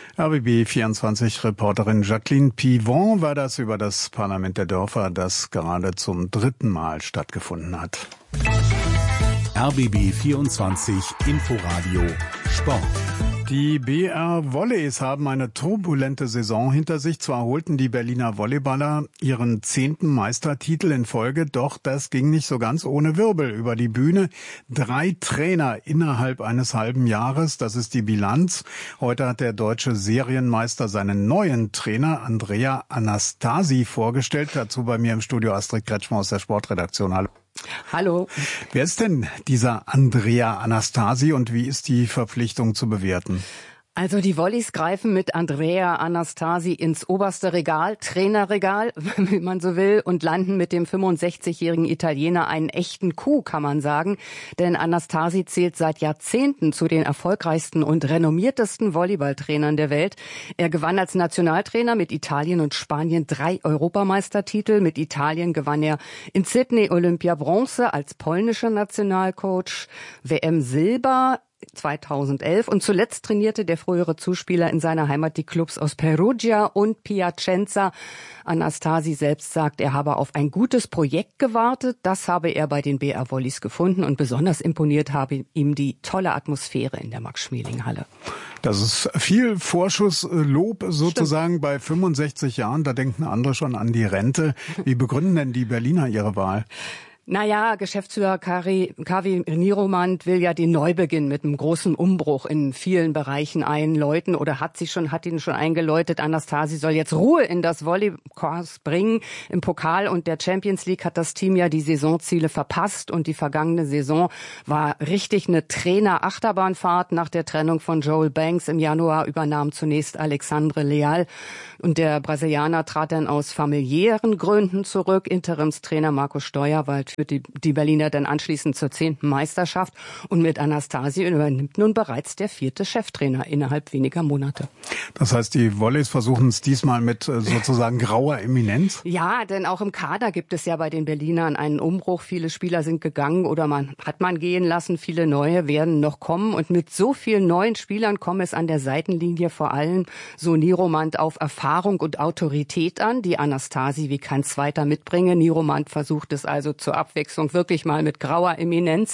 RBB24-Reporterin Jacqueline Pivon war das über das Parlament der Dörfer, das gerade zum 3. Mal stattgefunden hat. RBB24 Inforadio Sport. Die BR Volleys haben eine turbulente Saison hinter sich. Zwar holten die Berliner Volleyballer ihren 10. Meistertitel in Folge, doch das ging nicht so ganz ohne Wirbel über die Bühne. 3 Trainer innerhalb eines halben Jahres, das ist die Bilanz. Heute hat der deutsche Serienmeister seinen neuen Trainer Andrea Anastasi vorgestellt. Dazu bei mir im Studio Astrid Kretschmer aus der Sportredaktion. Hallo. Hallo. Wer ist denn dieser Andrea Anastasi und wie ist die Verpflichtung zu bewerten? Also die Wollis greifen mit Andrea Anastasi ins oberste Regal, Trainerregal, wie man so will, und landen mit dem 65-jährigen Italiener einen echten Coup, kann man sagen. Denn Anastasi zählt seit Jahrzehnten zu den erfolgreichsten und renommiertesten Volleyballtrainern der Welt. Er gewann als Nationaltrainer mit Italien und Spanien 3 Europameistertitel. Mit Italien gewann er in Sydney Olympia Bronze, als polnischer Nationalcoach WM Silber 2011 und zuletzt trainierte der frühere Zuspieler in seiner Heimat die Clubs aus Perugia und Piacenza. Anastasi selbst sagt, er habe auf ein gutes Projekt gewartet. Das habe er bei den BR Volleys gefunden und besonders imponiert habe ihm die tolle Atmosphäre in der Max-Schmeling-Halle. Das ist viel Vorschusslob sozusagen. Stimmt. Bei 65 Jahren, da denken andere schon an die Rente. Wie begründen denn die Berliner ihre Wahl? Naja, Geschäftsführer Kavi Niromand will ja den Neubeginn mit einem großen Umbruch in vielen Bereichen einläuten oder hat ihn schon eingeläutet. Anastasi soll jetzt Ruhe in das Volleyball bringen. Im Pokal und der Champions League hat das Team ja die Saisonziele verpasst und die vergangene Saison war richtig eine Trainer-Achterbahnfahrt. Nach der Trennung von Joel Banks im Januar übernahm zunächst Alexandre Leal und der Brasilianer trat dann aus familiären Gründen zurück. Interimstrainer Markus Steuerwald führt die Berliner dann anschließend zur 10. Meisterschaft und mit Anastasi übernimmt nun bereits der 4. Cheftrainer innerhalb weniger Monate. Das heißt, die Volleys versuchen es diesmal mit sozusagen grauer Eminenz? Ja, denn auch im Kader gibt es ja bei den Berlinern einen Umbruch. Viele Spieler sind gegangen oder hat man gehen lassen. Viele neue werden noch kommen und mit so vielen neuen Spielern kommt es an der Seitenlinie vor allem, so Niromand, auf Erfahrung und Autorität an, die Anastasi wie kein Zweiter mitbringe. Niromand versucht es also zur Abwechslung wirklich mal mit grauer Eminenz.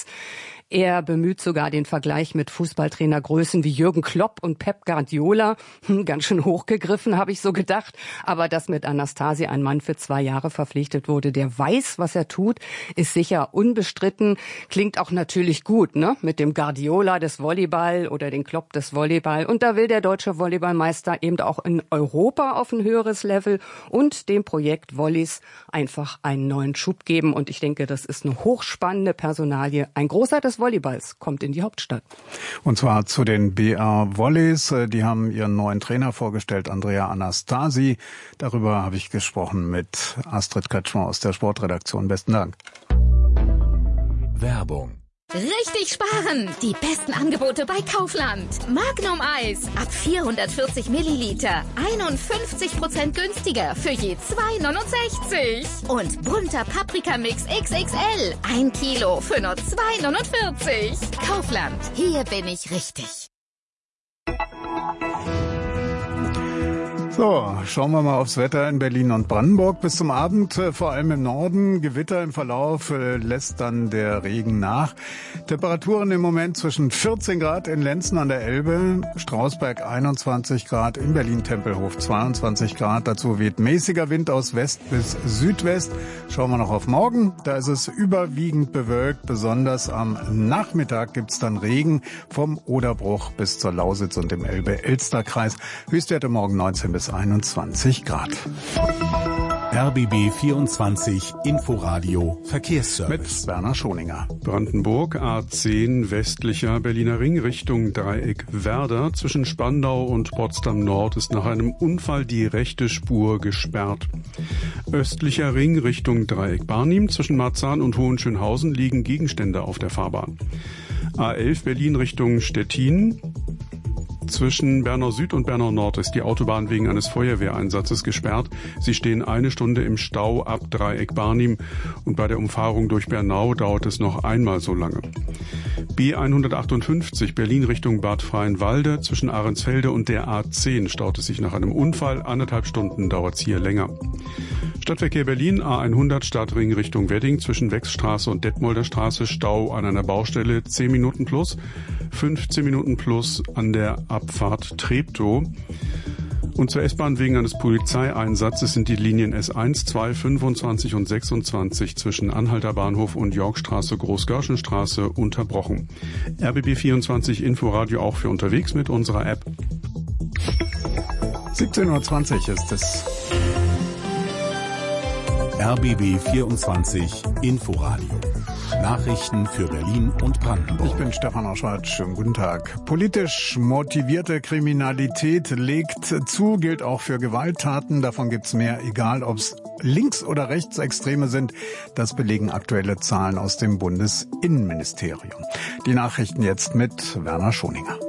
Er bemüht sogar den Vergleich mit Fußballtrainergrößen wie Jürgen Klopp und Pep Guardiola. Ganz schön hochgegriffen, habe ich so gedacht. Aber dass mit Anastasi ein Mann für 2 Jahre verpflichtet wurde, der weiß, was er tut, ist sicher unbestritten. Klingt auch natürlich gut, ne? Mit dem Guardiola des Volleyball oder den Klopp des Volleyball. Und da will der deutsche Volleyballmeister eben auch in Europa auf ein höheres Level und dem Projekt Volleys einfach einen neuen Schub geben. Und ich denke, das ist eine hochspannende Personalie. Ein Großer des Volleyballs kommt in die Hauptstadt. Und zwar zu den BR Volleys. Die haben ihren neuen Trainer vorgestellt, Andrea Anastasi. Darüber habe ich gesprochen mit Astrid Kretschmer aus der Sportredaktion. Besten Dank. Werbung. Richtig sparen! Die besten Angebote bei Kaufland. Magnum Eis ab 440 Milliliter. 51% günstiger für je 2,69. Und bunter Paprikamix XXL. 1 Kilo für nur 2,49. Kaufland. Hier bin ich richtig. So, schauen wir mal aufs Wetter in Berlin und Brandenburg. Bis zum Abend, vor allem im Norden, Gewitter im Verlauf, lässt dann der Regen nach. Temperaturen im Moment zwischen 14 Grad in Lenzen an der Elbe, Strausberg 21 Grad, in Berlin-Tempelhof 22 Grad. Dazu weht mäßiger Wind aus West bis Südwest. Schauen wir noch auf morgen. Da ist es überwiegend bewölkt. Besonders am Nachmittag gibt's dann Regen vom Oderbruch bis zur Lausitz und im Elbe-Elster-Kreis. Höchstwerte morgen 19 bis 21 Grad. RBB 24 Inforadio Verkehrsservice. Mit Werner Schoninger. Brandenburg A10 westlicher Berliner Ring Richtung Dreieck Werder. Zwischen Spandau und Potsdam Nord ist nach einem Unfall die rechte Spur gesperrt. Östlicher Ring Richtung Dreieck Barnim. Zwischen Marzahn und Hohenschönhausen liegen Gegenstände auf der Fahrbahn. A11 Berlin Richtung Stettin. Zwischen Bernau Süd und Bernau Nord ist die Autobahn wegen eines Feuerwehreinsatzes gesperrt. Sie stehen 1 Stunde im Stau ab Dreieck Barnim und bei der Umfahrung durch Bernau dauert es noch einmal so lange. B158 Berlin Richtung Bad Freienwalde. Zwischen Ahrensfelde und der A10 staut es sich nach einem Unfall. 1,5 Stunden dauert es hier länger. Stadtverkehr Berlin A100 Stadtring Richtung Wedding. Zwischen Wechsstraße und Detmolder Straße Stau an einer Baustelle 10 Minuten plus. 15 Minuten plus an der Abfahrt Treptow. Und zur S-Bahn wegen eines Polizeieinsatzes sind die Linien S1, 2, 25 und 26 zwischen Anhalter Bahnhof und Yorkstraße, Großgörschenstraße unterbrochen. RBB 24 Inforadio auch für unterwegs mit unserer App. 17:20 Uhr ist es. RBB 24 Inforadio. Nachrichten für Berlin und Brandenburg. Ich bin Stefan Oschwart. Schönen guten Tag. Politisch motivierte Kriminalität legt zu, gilt auch für Gewalttaten. Davon gibt's mehr, egal ob es Links- oder Rechtsextreme sind. Das belegen aktuelle Zahlen aus dem Bundesinnenministerium. Die Nachrichten jetzt mit Werner Schoninger.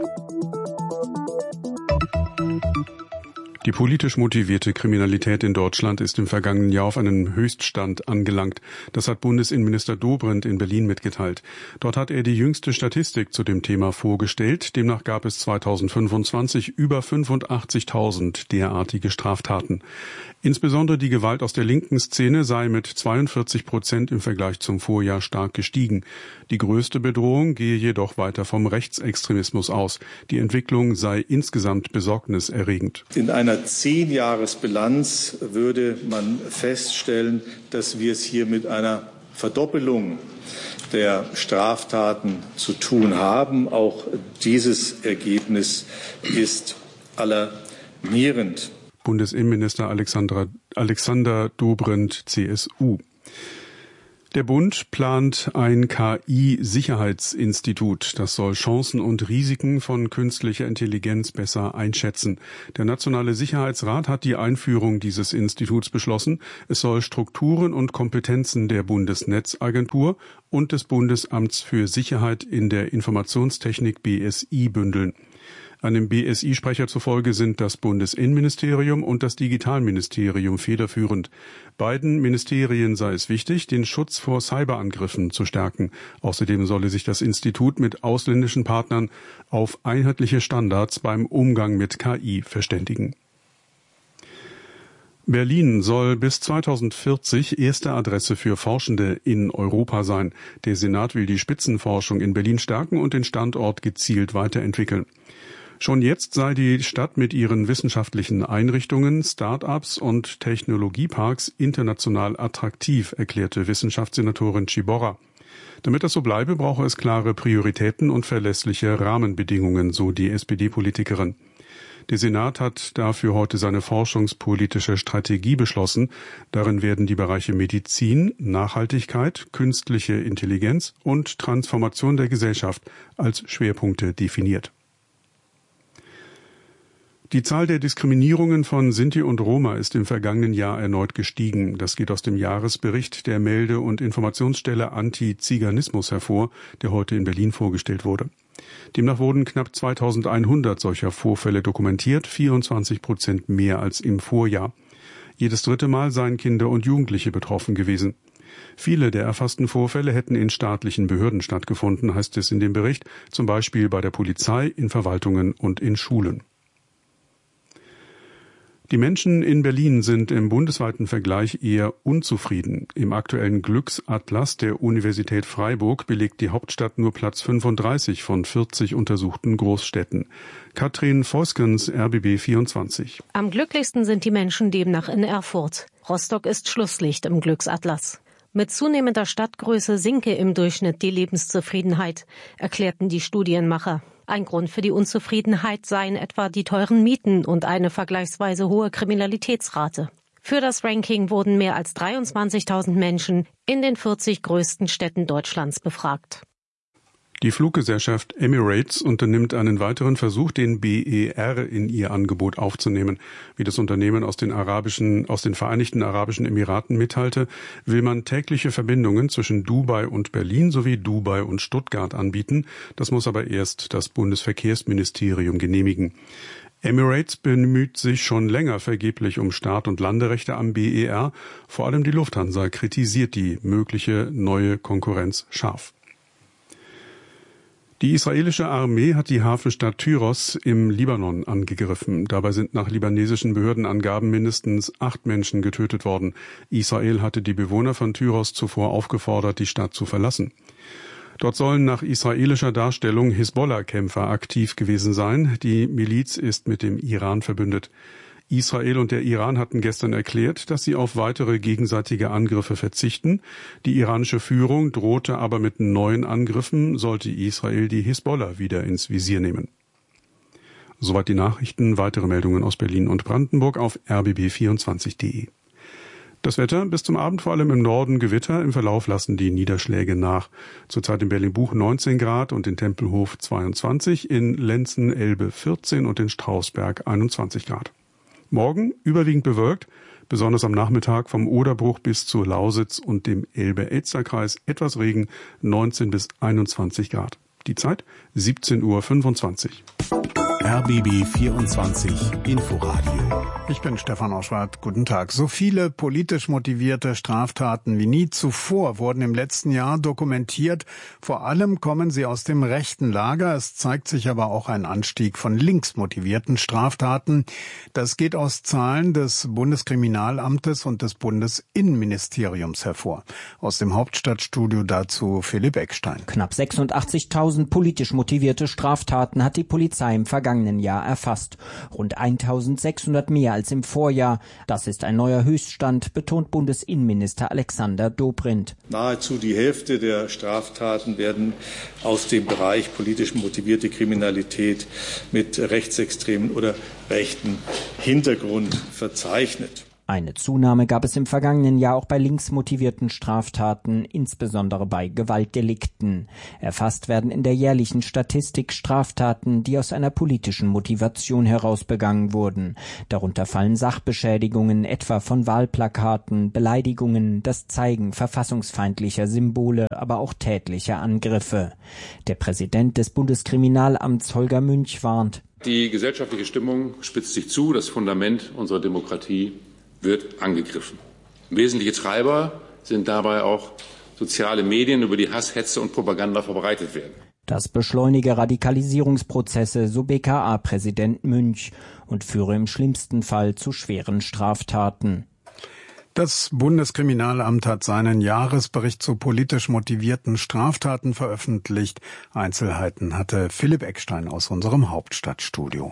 Die politisch motivierte Kriminalität in Deutschland ist im vergangenen Jahr auf einen Höchststand angelangt. Das hat Bundesinnenminister Dobrindt in Berlin mitgeteilt. Dort hat er die jüngste Statistik zu dem Thema vorgestellt. Demnach gab es 2025 über 85.000 derartige Straftaten. Insbesondere die Gewalt aus der linken Szene sei mit 42% im Vergleich zum Vorjahr stark gestiegen. Die größte Bedrohung gehe jedoch weiter vom Rechtsextremismus aus. Die Entwicklung sei insgesamt besorgniserregend. In einer 10-Jahres-Bilanz würde man feststellen, dass wir es hier mit einer Verdoppelung der Straftaten zu tun haben. Auch dieses Ergebnis ist alarmierend. Bundesinnenminister Alexander Dobrindt, CSU. Der Bund plant ein KI-Sicherheitsinstitut. Das soll Chancen und Risiken von künstlicher Intelligenz besser einschätzen. Der Nationale Sicherheitsrat hat die Einführung dieses Instituts beschlossen. Es soll Strukturen und Kompetenzen der Bundesnetzagentur und des Bundesamts für Sicherheit in der Informationstechnik BSI bündeln. Einem BSI-Sprecher zufolge sind das Bundesinnenministerium und das Digitalministerium federführend. Beiden Ministerien sei es wichtig, den Schutz vor Cyberangriffen zu stärken. Außerdem solle sich das Institut mit ausländischen Partnern auf einheitliche Standards beim Umgang mit KI verständigen. Berlin soll bis 2040 erste Adresse für Forschende in Europa sein. Der Senat will die Spitzenforschung in Berlin stärken und den Standort gezielt weiterentwickeln. Schon jetzt sei die Stadt mit ihren wissenschaftlichen Einrichtungen, Start-ups und Technologieparks international attraktiv, erklärte Wissenschaftssenatorin Ciborra. Damit das so bleibe, brauche es klare Prioritäten und verlässliche Rahmenbedingungen, so die SPD-Politikerin. Der Senat hat dafür heute seine forschungspolitische Strategie beschlossen. Darin werden die Bereiche Medizin, Nachhaltigkeit, künstliche Intelligenz und Transformation der Gesellschaft als Schwerpunkte definiert. Die Zahl der Diskriminierungen von Sinti und Roma ist im vergangenen Jahr erneut gestiegen. Das geht aus dem Jahresbericht der Melde- und Informationsstelle Anti-Ziganismus hervor, der heute in Berlin vorgestellt wurde. Demnach wurden knapp 2100 solcher Vorfälle dokumentiert, 24% mehr als im Vorjahr. Jedes dritte Mal seien Kinder und Jugendliche betroffen gewesen. Viele der erfassten Vorfälle hätten in staatlichen Behörden stattgefunden, heißt es in dem Bericht, zum Beispiel bei der Polizei, in Verwaltungen und in Schulen. Die Menschen in Berlin sind im bundesweiten Vergleich eher unzufrieden. Im aktuellen Glücksatlas der Universität Freiburg belegt die Hauptstadt nur Platz 35 von 40 untersuchten Großstädten. Katrin Voskens, RBB 24. Am glücklichsten sind die Menschen demnach in Erfurt. Rostock ist Schlusslicht im Glücksatlas. Mit zunehmender Stadtgröße sinke im Durchschnitt die Lebenszufriedenheit, erklärten die Studienmacher. Ein Grund für die Unzufriedenheit seien etwa die teuren Mieten und eine vergleichsweise hohe Kriminalitätsrate. Für das Ranking wurden mehr als 23.000 Menschen in den 40 größten Städten Deutschlands befragt. Die Fluggesellschaft Emirates unternimmt einen weiteren Versuch, den BER in ihr Angebot aufzunehmen. Wie das Unternehmen aus den Vereinigten Arabischen Emiraten mitteilte, will man tägliche Verbindungen zwischen Dubai und Berlin sowie Dubai und Stuttgart anbieten. Das muss aber erst das Bundesverkehrsministerium genehmigen. Emirates bemüht sich schon länger vergeblich um Start- und Landerechte am BER. Vor allem die Lufthansa kritisiert die mögliche neue Konkurrenz scharf. Die israelische Armee hat die Hafenstadt Tyros im Libanon angegriffen. Dabei sind nach libanesischen Behördenangaben mindestens 8 Menschen getötet worden. Israel hatte die Bewohner von Tyros zuvor aufgefordert, die Stadt zu verlassen. Dort sollen nach israelischer Darstellung Hisbollah-Kämpfer aktiv gewesen sein. Die Miliz ist mit dem Iran verbündet. Israel und der Iran hatten gestern erklärt, dass sie auf weitere gegenseitige Angriffe verzichten. Die iranische Führung drohte aber mit neuen Angriffen, sollte Israel die Hisbollah wieder ins Visier nehmen. Soweit die Nachrichten. Weitere Meldungen aus Berlin und Brandenburg auf rbb24.de. Das Wetter bis zum Abend vor allem im Norden Gewitter, im Verlauf lassen die Niederschläge nach. Zurzeit in Berlin-Buch 19 Grad und in Tempelhof 22, in Lenzen-Elbe 14 und in Strausberg 21 Grad. Morgen überwiegend bewölkt, besonders am Nachmittag vom Oderbruch bis zur Lausitz und dem Elbe-Elster-Kreis etwas Regen, 19 bis 21 Grad. Die Zeit 17:25 Uhr. RBB 24 Inforadio. Ich bin Stefan Oschwart. Guten Tag. So viele politisch motivierte Straftaten wie nie zuvor wurden im letzten Jahr dokumentiert. Vor allem kommen sie aus dem rechten Lager. Es zeigt sich aber auch ein Anstieg von links motivierten Straftaten. Das geht aus Zahlen des Bundeskriminalamtes und des Bundesinnenministeriums hervor. Aus dem Hauptstadtstudio dazu Philipp Eckstein. Knapp 86.000 politisch motivierte Straftaten hat die Polizei im vergangenen Jahr erfasst. Rund 1.600 mehr als im Vorjahr. Das ist ein neuer Höchststand, betont Bundesinnenminister Alexander Dobrindt. Nahezu die Hälfte der Straftaten werden aus dem Bereich politisch motivierte Kriminalität mit rechtsextremen oder rechten Hintergrund verzeichnet. Eine Zunahme gab es im vergangenen Jahr auch bei links motivierten Straftaten, insbesondere bei Gewaltdelikten. Erfasst werden in der jährlichen Statistik Straftaten, die aus einer politischen Motivation heraus begangen wurden. Darunter fallen Sachbeschädigungen, etwa von Wahlplakaten, Beleidigungen, das Zeigen verfassungsfeindlicher Symbole, aber auch tätliche Angriffe. Der Präsident des Bundeskriminalamts Holger Münch warnt: Die gesellschaftliche Stimmung spitzt sich zu, das Fundament unserer Demokratie wird angegriffen. Wesentliche Treiber sind dabei auch soziale Medien, über die Hass, Hetze und Propaganda verbreitet werden. Das beschleunige Radikalisierungsprozesse, so BKA-Präsident Münch, und führe im schlimmsten Fall zu schweren Straftaten. Das Bundeskriminalamt hat seinen Jahresbericht zu politisch motivierten Straftaten veröffentlicht. Einzelheiten hatte Philipp Eckstein aus unserem Hauptstadtstudio.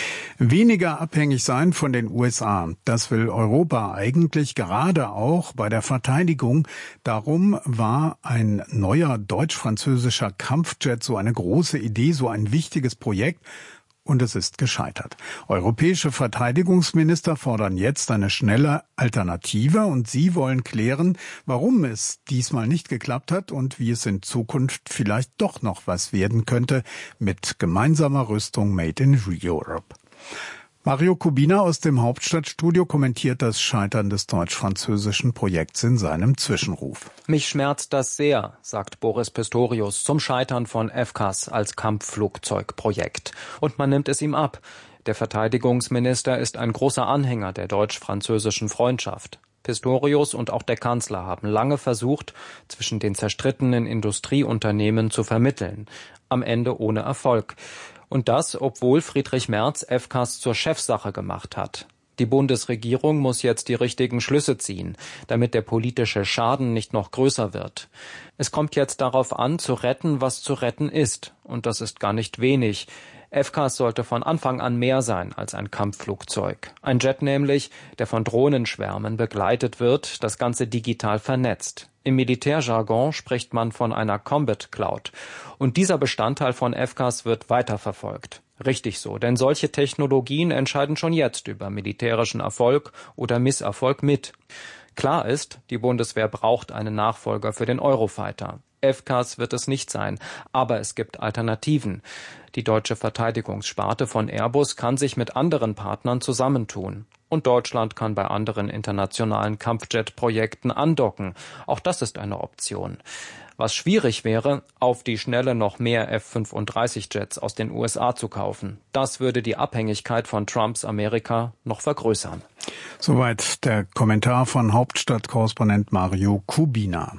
Weniger abhängig sein von den USA. Das will Europa eigentlich gerade auch bei der Verteidigung. Darum war ein neuer deutsch-französischer Kampfjet so eine große Idee, so ein wichtiges Projekt. Und es ist gescheitert. Europäische Verteidigungsminister fordern jetzt eine schnelle Alternative und sie wollen klären, warum es diesmal nicht geklappt hat und wie es in Zukunft vielleicht doch noch was werden könnte mit gemeinsamer Rüstung Made in Europe. Mario Kubina aus dem Hauptstadtstudio kommentiert das Scheitern des deutsch-französischen Projekts in seinem Zwischenruf. Mich schmerzt das sehr, sagt Boris Pistorius zum Scheitern von FCAS als Kampfflugzeugprojekt. Und man nimmt es ihm ab. Der Verteidigungsminister ist ein großer Anhänger der deutsch-französischen Freundschaft. Pistorius und auch der Kanzler haben lange versucht, zwischen den zerstrittenen Industrieunternehmen zu vermitteln. Am Ende ohne Erfolg. Und das, obwohl Friedrich Merz FCAS zur Chefsache gemacht hat. Die Bundesregierung muss jetzt die richtigen Schlüsse ziehen, damit der politische Schaden nicht noch größer wird. Es kommt jetzt darauf an, zu retten, was zu retten ist. Und das ist gar nicht wenig. FCAS sollte von Anfang an mehr sein als ein Kampfflugzeug. Ein Jet nämlich, der von Drohnenschwärmen begleitet wird, das Ganze digital vernetzt. Im Militärjargon spricht man von einer Combat Cloud. Und dieser Bestandteil von FCAS wird weiterverfolgt. Richtig so, denn solche Technologien entscheiden schon jetzt über militärischen Erfolg oder Misserfolg mit. Klar ist, die Bundeswehr braucht einen Nachfolger für den Eurofighter. FCAS wird es nicht sein, aber es gibt Alternativen. Die deutsche Verteidigungssparte von Airbus kann sich mit anderen Partnern zusammentun. Und Deutschland kann bei anderen internationalen Kampfjet-Projekten andocken. Auch das ist eine Option. Was schwierig wäre, auf die Schnelle noch mehr F-35-Jets aus den USA zu kaufen. Das würde die Abhängigkeit von Trumps Amerika noch vergrößern. Soweit der Kommentar von Hauptstadtkorrespondent Mario Kubina.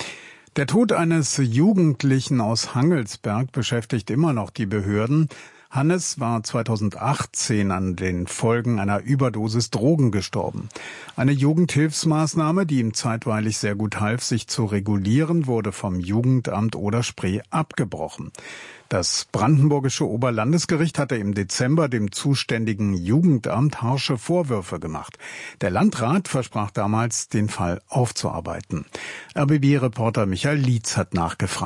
Der Tod eines Jugendlichen aus Hangelsberg beschäftigt immer noch die Behörden. Hannes war 2018 an den Folgen einer Überdosis Drogen gestorben. Eine Jugendhilfsmaßnahme, die ihm zeitweilig sehr gut half, sich zu regulieren, wurde vom Jugendamt Oder-Spree abgebrochen. Das brandenburgische Oberlandesgericht hatte im Dezember dem zuständigen Jugendamt harsche Vorwürfe gemacht. Der Landrat versprach damals, den Fall aufzuarbeiten. RBB-Reporter Michael Lietz hat nachgefragt.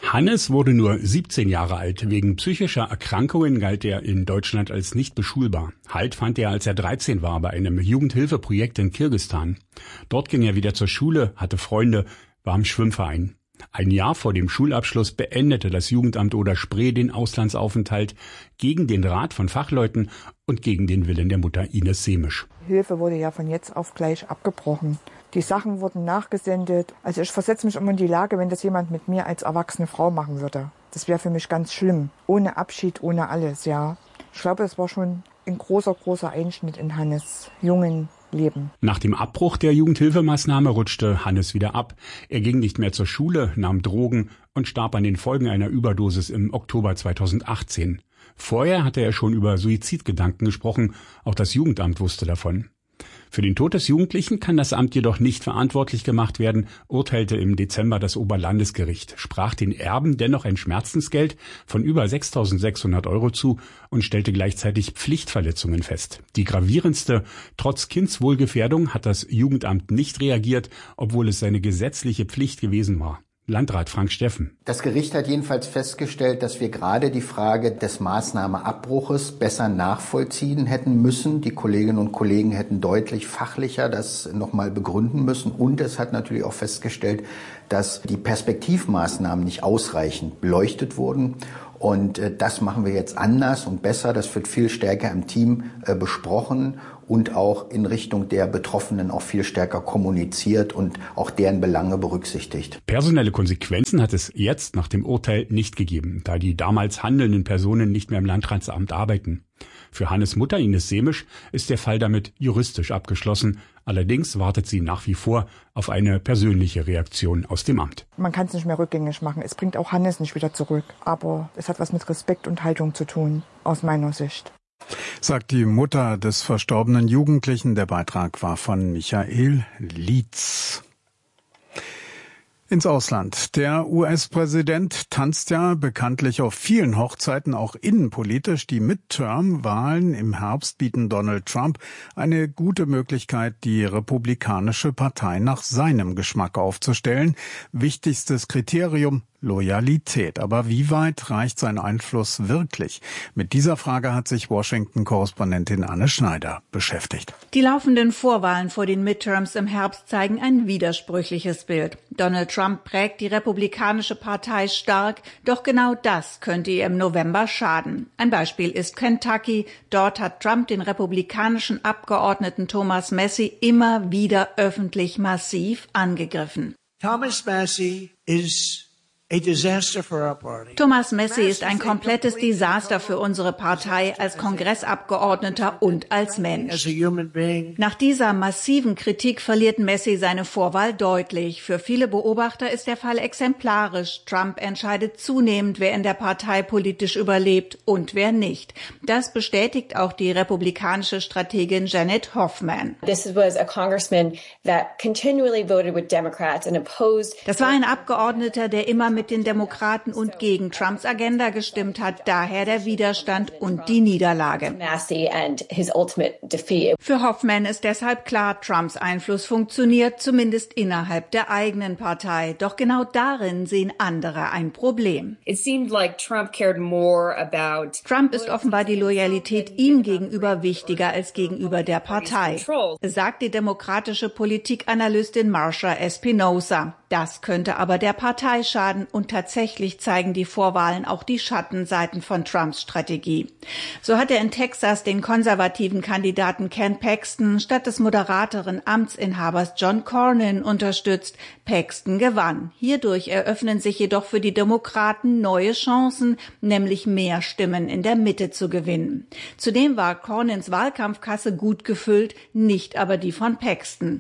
Hannes wurde nur 17 Jahre alt. Wegen psychischer Erkrankungen galt er in Deutschland als nicht beschulbar. Halt fand er, als er 13 war, bei einem Jugendhilfeprojekt in Kirgisistan. Dort ging er wieder zur Schule, hatte Freunde, war im Schwimmverein. Ein Jahr vor dem Schulabschluss beendete das Jugendamt Oder-Spree den Auslandsaufenthalt gegen den Rat von Fachleuten und gegen den Willen der Mutter Ines Semisch. Hilfe wurde ja von jetzt auf gleich abgebrochen. Die Sachen wurden nachgesendet. Also ich versetze mich immer in die Lage, wenn das jemand mit mir als erwachsene Frau machen würde. Das wäre für mich ganz schlimm. Ohne Abschied, ohne alles, ja. Ich glaube, es war schon ein großer Einschnitt in Hannes jungen Leben. Nach dem Abbruch der Jugendhilfemaßnahme rutschte Hannes wieder ab. Er ging nicht mehr zur Schule, nahm Drogen und starb an den Folgen einer Überdosis im Oktober 2018. Vorher hatte er schon über Suizidgedanken gesprochen, auch das Jugendamt wusste davon. Für den Tod des Jugendlichen kann das Amt jedoch nicht verantwortlich gemacht werden, urteilte im Dezember das Oberlandesgericht, sprach den Erben dennoch ein Schmerzensgeld von über 6.600 € zu und stellte gleichzeitig Pflichtverletzungen fest. Die gravierendste: trotz Kindswohlgefährdung hat das Jugendamt nicht reagiert, obwohl es seine gesetzliche Pflicht gewesen war. Landrat Frank Steffen. Das Gericht hat jedenfalls festgestellt, dass wir gerade die Frage des Maßnahmeabbruches besser nachvollziehen hätten müssen. Die Kolleginnen und Kollegen hätten deutlich fachlicher das nochmal begründen müssen. Und es hat natürlich auch festgestellt, dass die Perspektivmaßnahmen nicht ausreichend beleuchtet wurden. Und das machen wir jetzt anders und besser. Das wird viel stärker im Team besprochen und auch in Richtung der Betroffenen auch viel stärker kommuniziert und auch deren Belange berücksichtigt. Personelle Konsequenzen hat es jetzt nach dem Urteil nicht gegeben, da die damals handelnden Personen nicht mehr im Landratsamt arbeiten. Für Hannes Mutter Ines Semisch ist der Fall damit juristisch abgeschlossen. Allerdings wartet sie nach wie vor auf eine persönliche Reaktion aus dem Amt. Man kann es nicht mehr rückgängig machen. Es bringt auch Hannes nicht wieder zurück. Aber es hat was mit Respekt und Haltung zu tun, aus meiner Sicht. Sagt die Mutter des verstorbenen Jugendlichen. Der Beitrag war von Michael Lietz. Ins Ausland. Der US-Präsident tanzt ja bekanntlich auf vielen Hochzeiten, auch innenpolitisch. Die Midterm-Wahlen im Herbst bieten Donald Trump eine gute Möglichkeit, die Republikanische Partei nach seinem Geschmack aufzustellen. Wichtigstes Kriterium: Loyalität. Aber wie weit reicht sein Einfluss wirklich? Mit dieser Frage hat sich Washington-Korrespondentin Anne Schneider beschäftigt. Die laufenden Vorwahlen vor den Midterms im Herbst zeigen ein widersprüchliches Bild. Donald Trump prägt die Republikanische Partei stark, doch genau das könnte ihr im November schaden. Ein Beispiel ist Kentucky. Dort hat Trump den republikanischen Abgeordneten Thomas Massie immer wieder öffentlich massiv angegriffen. Thomas Massie ist Thomas Massie ist ein komplettes Desaster für unsere Partei als Kongressabgeordneter und als Mensch. Nach dieser massiven Kritik verliert Massie seine Vorwahl deutlich. Für viele Beobachter ist der Fall exemplarisch. Trump entscheidet zunehmend, wer in der Partei politisch überlebt und wer nicht. Das bestätigt auch die republikanische Strategin Janet Hoffman. Das war ein Abgeordneter, der immer mit den Demokraten und gegen Trumps Agenda gestimmt hat, daher der Widerstand und die Niederlage. Für Hoffman ist deshalb klar, Trumps Einfluss funktioniert, zumindest innerhalb der eigenen Partei. Doch genau darin sehen andere ein Problem. Trump ist offenbar die Loyalität ihm gegenüber wichtiger als gegenüber der Partei, sagt die demokratische Politikanalystin Marsha Espinosa. Das könnte aber der Partei schaden und tatsächlich zeigen die Vorwahlen auch die Schattenseiten von Trumps Strategie. So hat er in Texas den konservativen Kandidaten Ken Paxton statt des moderateren Amtsinhabers John Cornyn unterstützt. Paxton gewann. Hierdurch eröffnen sich jedoch für die Demokraten neue Chancen, nämlich mehr Stimmen in der Mitte zu gewinnen. Zudem war Cornyns Wahlkampfkasse gut gefüllt, nicht aber die von Paxton.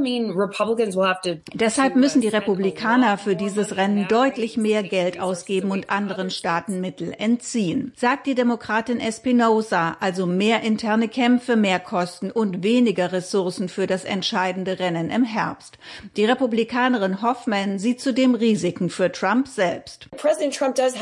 Deshalb müssen die Republikaner für dieses Rennen deutlich mehr Geld ausgeben und anderen Staaten Mittel entziehen, sagt die Demokratin Espinosa, also mehr interne Kämpfe, mehr Kosten und weniger Ressourcen für das entscheidende Rennen im Herbst. Die Republikanerin Hoffman sieht zudem Risiken für Trump selbst. Präsident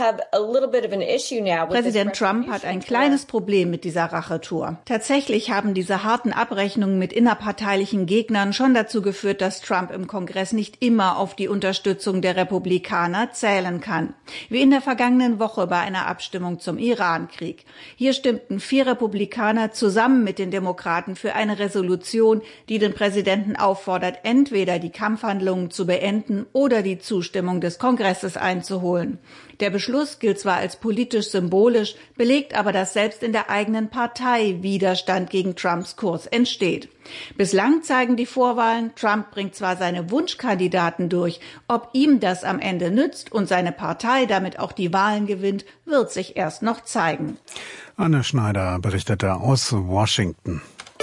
Trump hat ein kleines Problem mit dieser Rachetour. Tatsächlich haben diese harten Abrechnungen mit innerparteilichen Gegnern schon dazu geführt, dass Trump im Kongress nicht immer auf die Unterstützung der Republikaner zählen kann. Wie in der vergangenen Woche bei einer Abstimmung zum Iran-Krieg. Hier stimmten 4 Republikaner zusammen mit den Demokraten für eine Resolution, die den Präsidenten auffordert, entweder die Kampfhandlungen zu beenden oder die Zustimmung des Kongresses einzuholen. Der Beschluss gilt zwar als politisch symbolisch, belegt aber, dass selbst in der eigenen Partei Widerstand gegen Trumps Kurs entsteht. Bislang zeigen die Vorwahlen, Trump bringt zwar seine Wunschkandidaten durch, ob ihm das am Ende nützt und seine Partei damit auch die Wahlen gewinnt, wird sich erst noch zeigen. Anne Schneider berichtete aus Washington.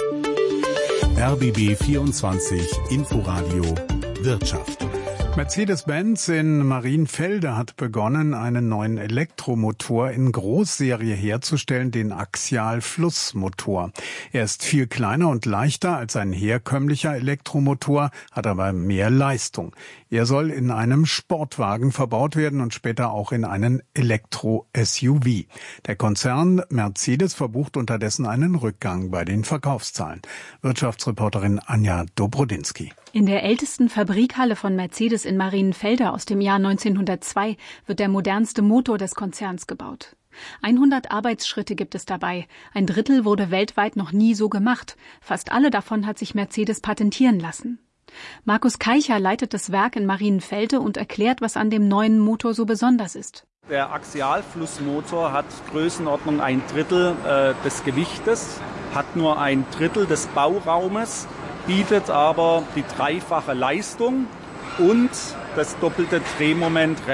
RBB 24 Inforadio Wirtschaft. Mercedes-Benz in Marienfelde hat begonnen, einen neuen Elektromotor in Großserie herzustellen, den Axial-Flussmotor. Er ist viel kleiner und leichter als ein herkömmlicher Elektromotor, hat aber mehr Leistung. Er soll in einem Sportwagen verbaut werden und später auch in einen Elektro-SUV. Der Konzern Mercedes verbucht unterdessen einen Rückgang bei den Verkaufszahlen. Wirtschaftsreporterin Anja Dobrodinsky. In der ältesten Fabrikhalle von Mercedes in Marienfelde aus dem Jahr 1902 wird der modernste Motor des Konzerns gebaut. 100 Arbeitsschritte gibt es dabei. Ein Drittel wurde weltweit noch nie so gemacht. Fast alle davon hat sich Mercedes patentieren lassen. Markus Keicher leitet das Werk in Marienfelde und erklärt, was an dem neuen Motor so besonders ist. Der Axialflussmotor hat Größenordnung 1/3 des Gewichtes, hat nur 1/3 des Bauraumes, bietet aber die 3-fache Leistung und das doppelte Drehmoment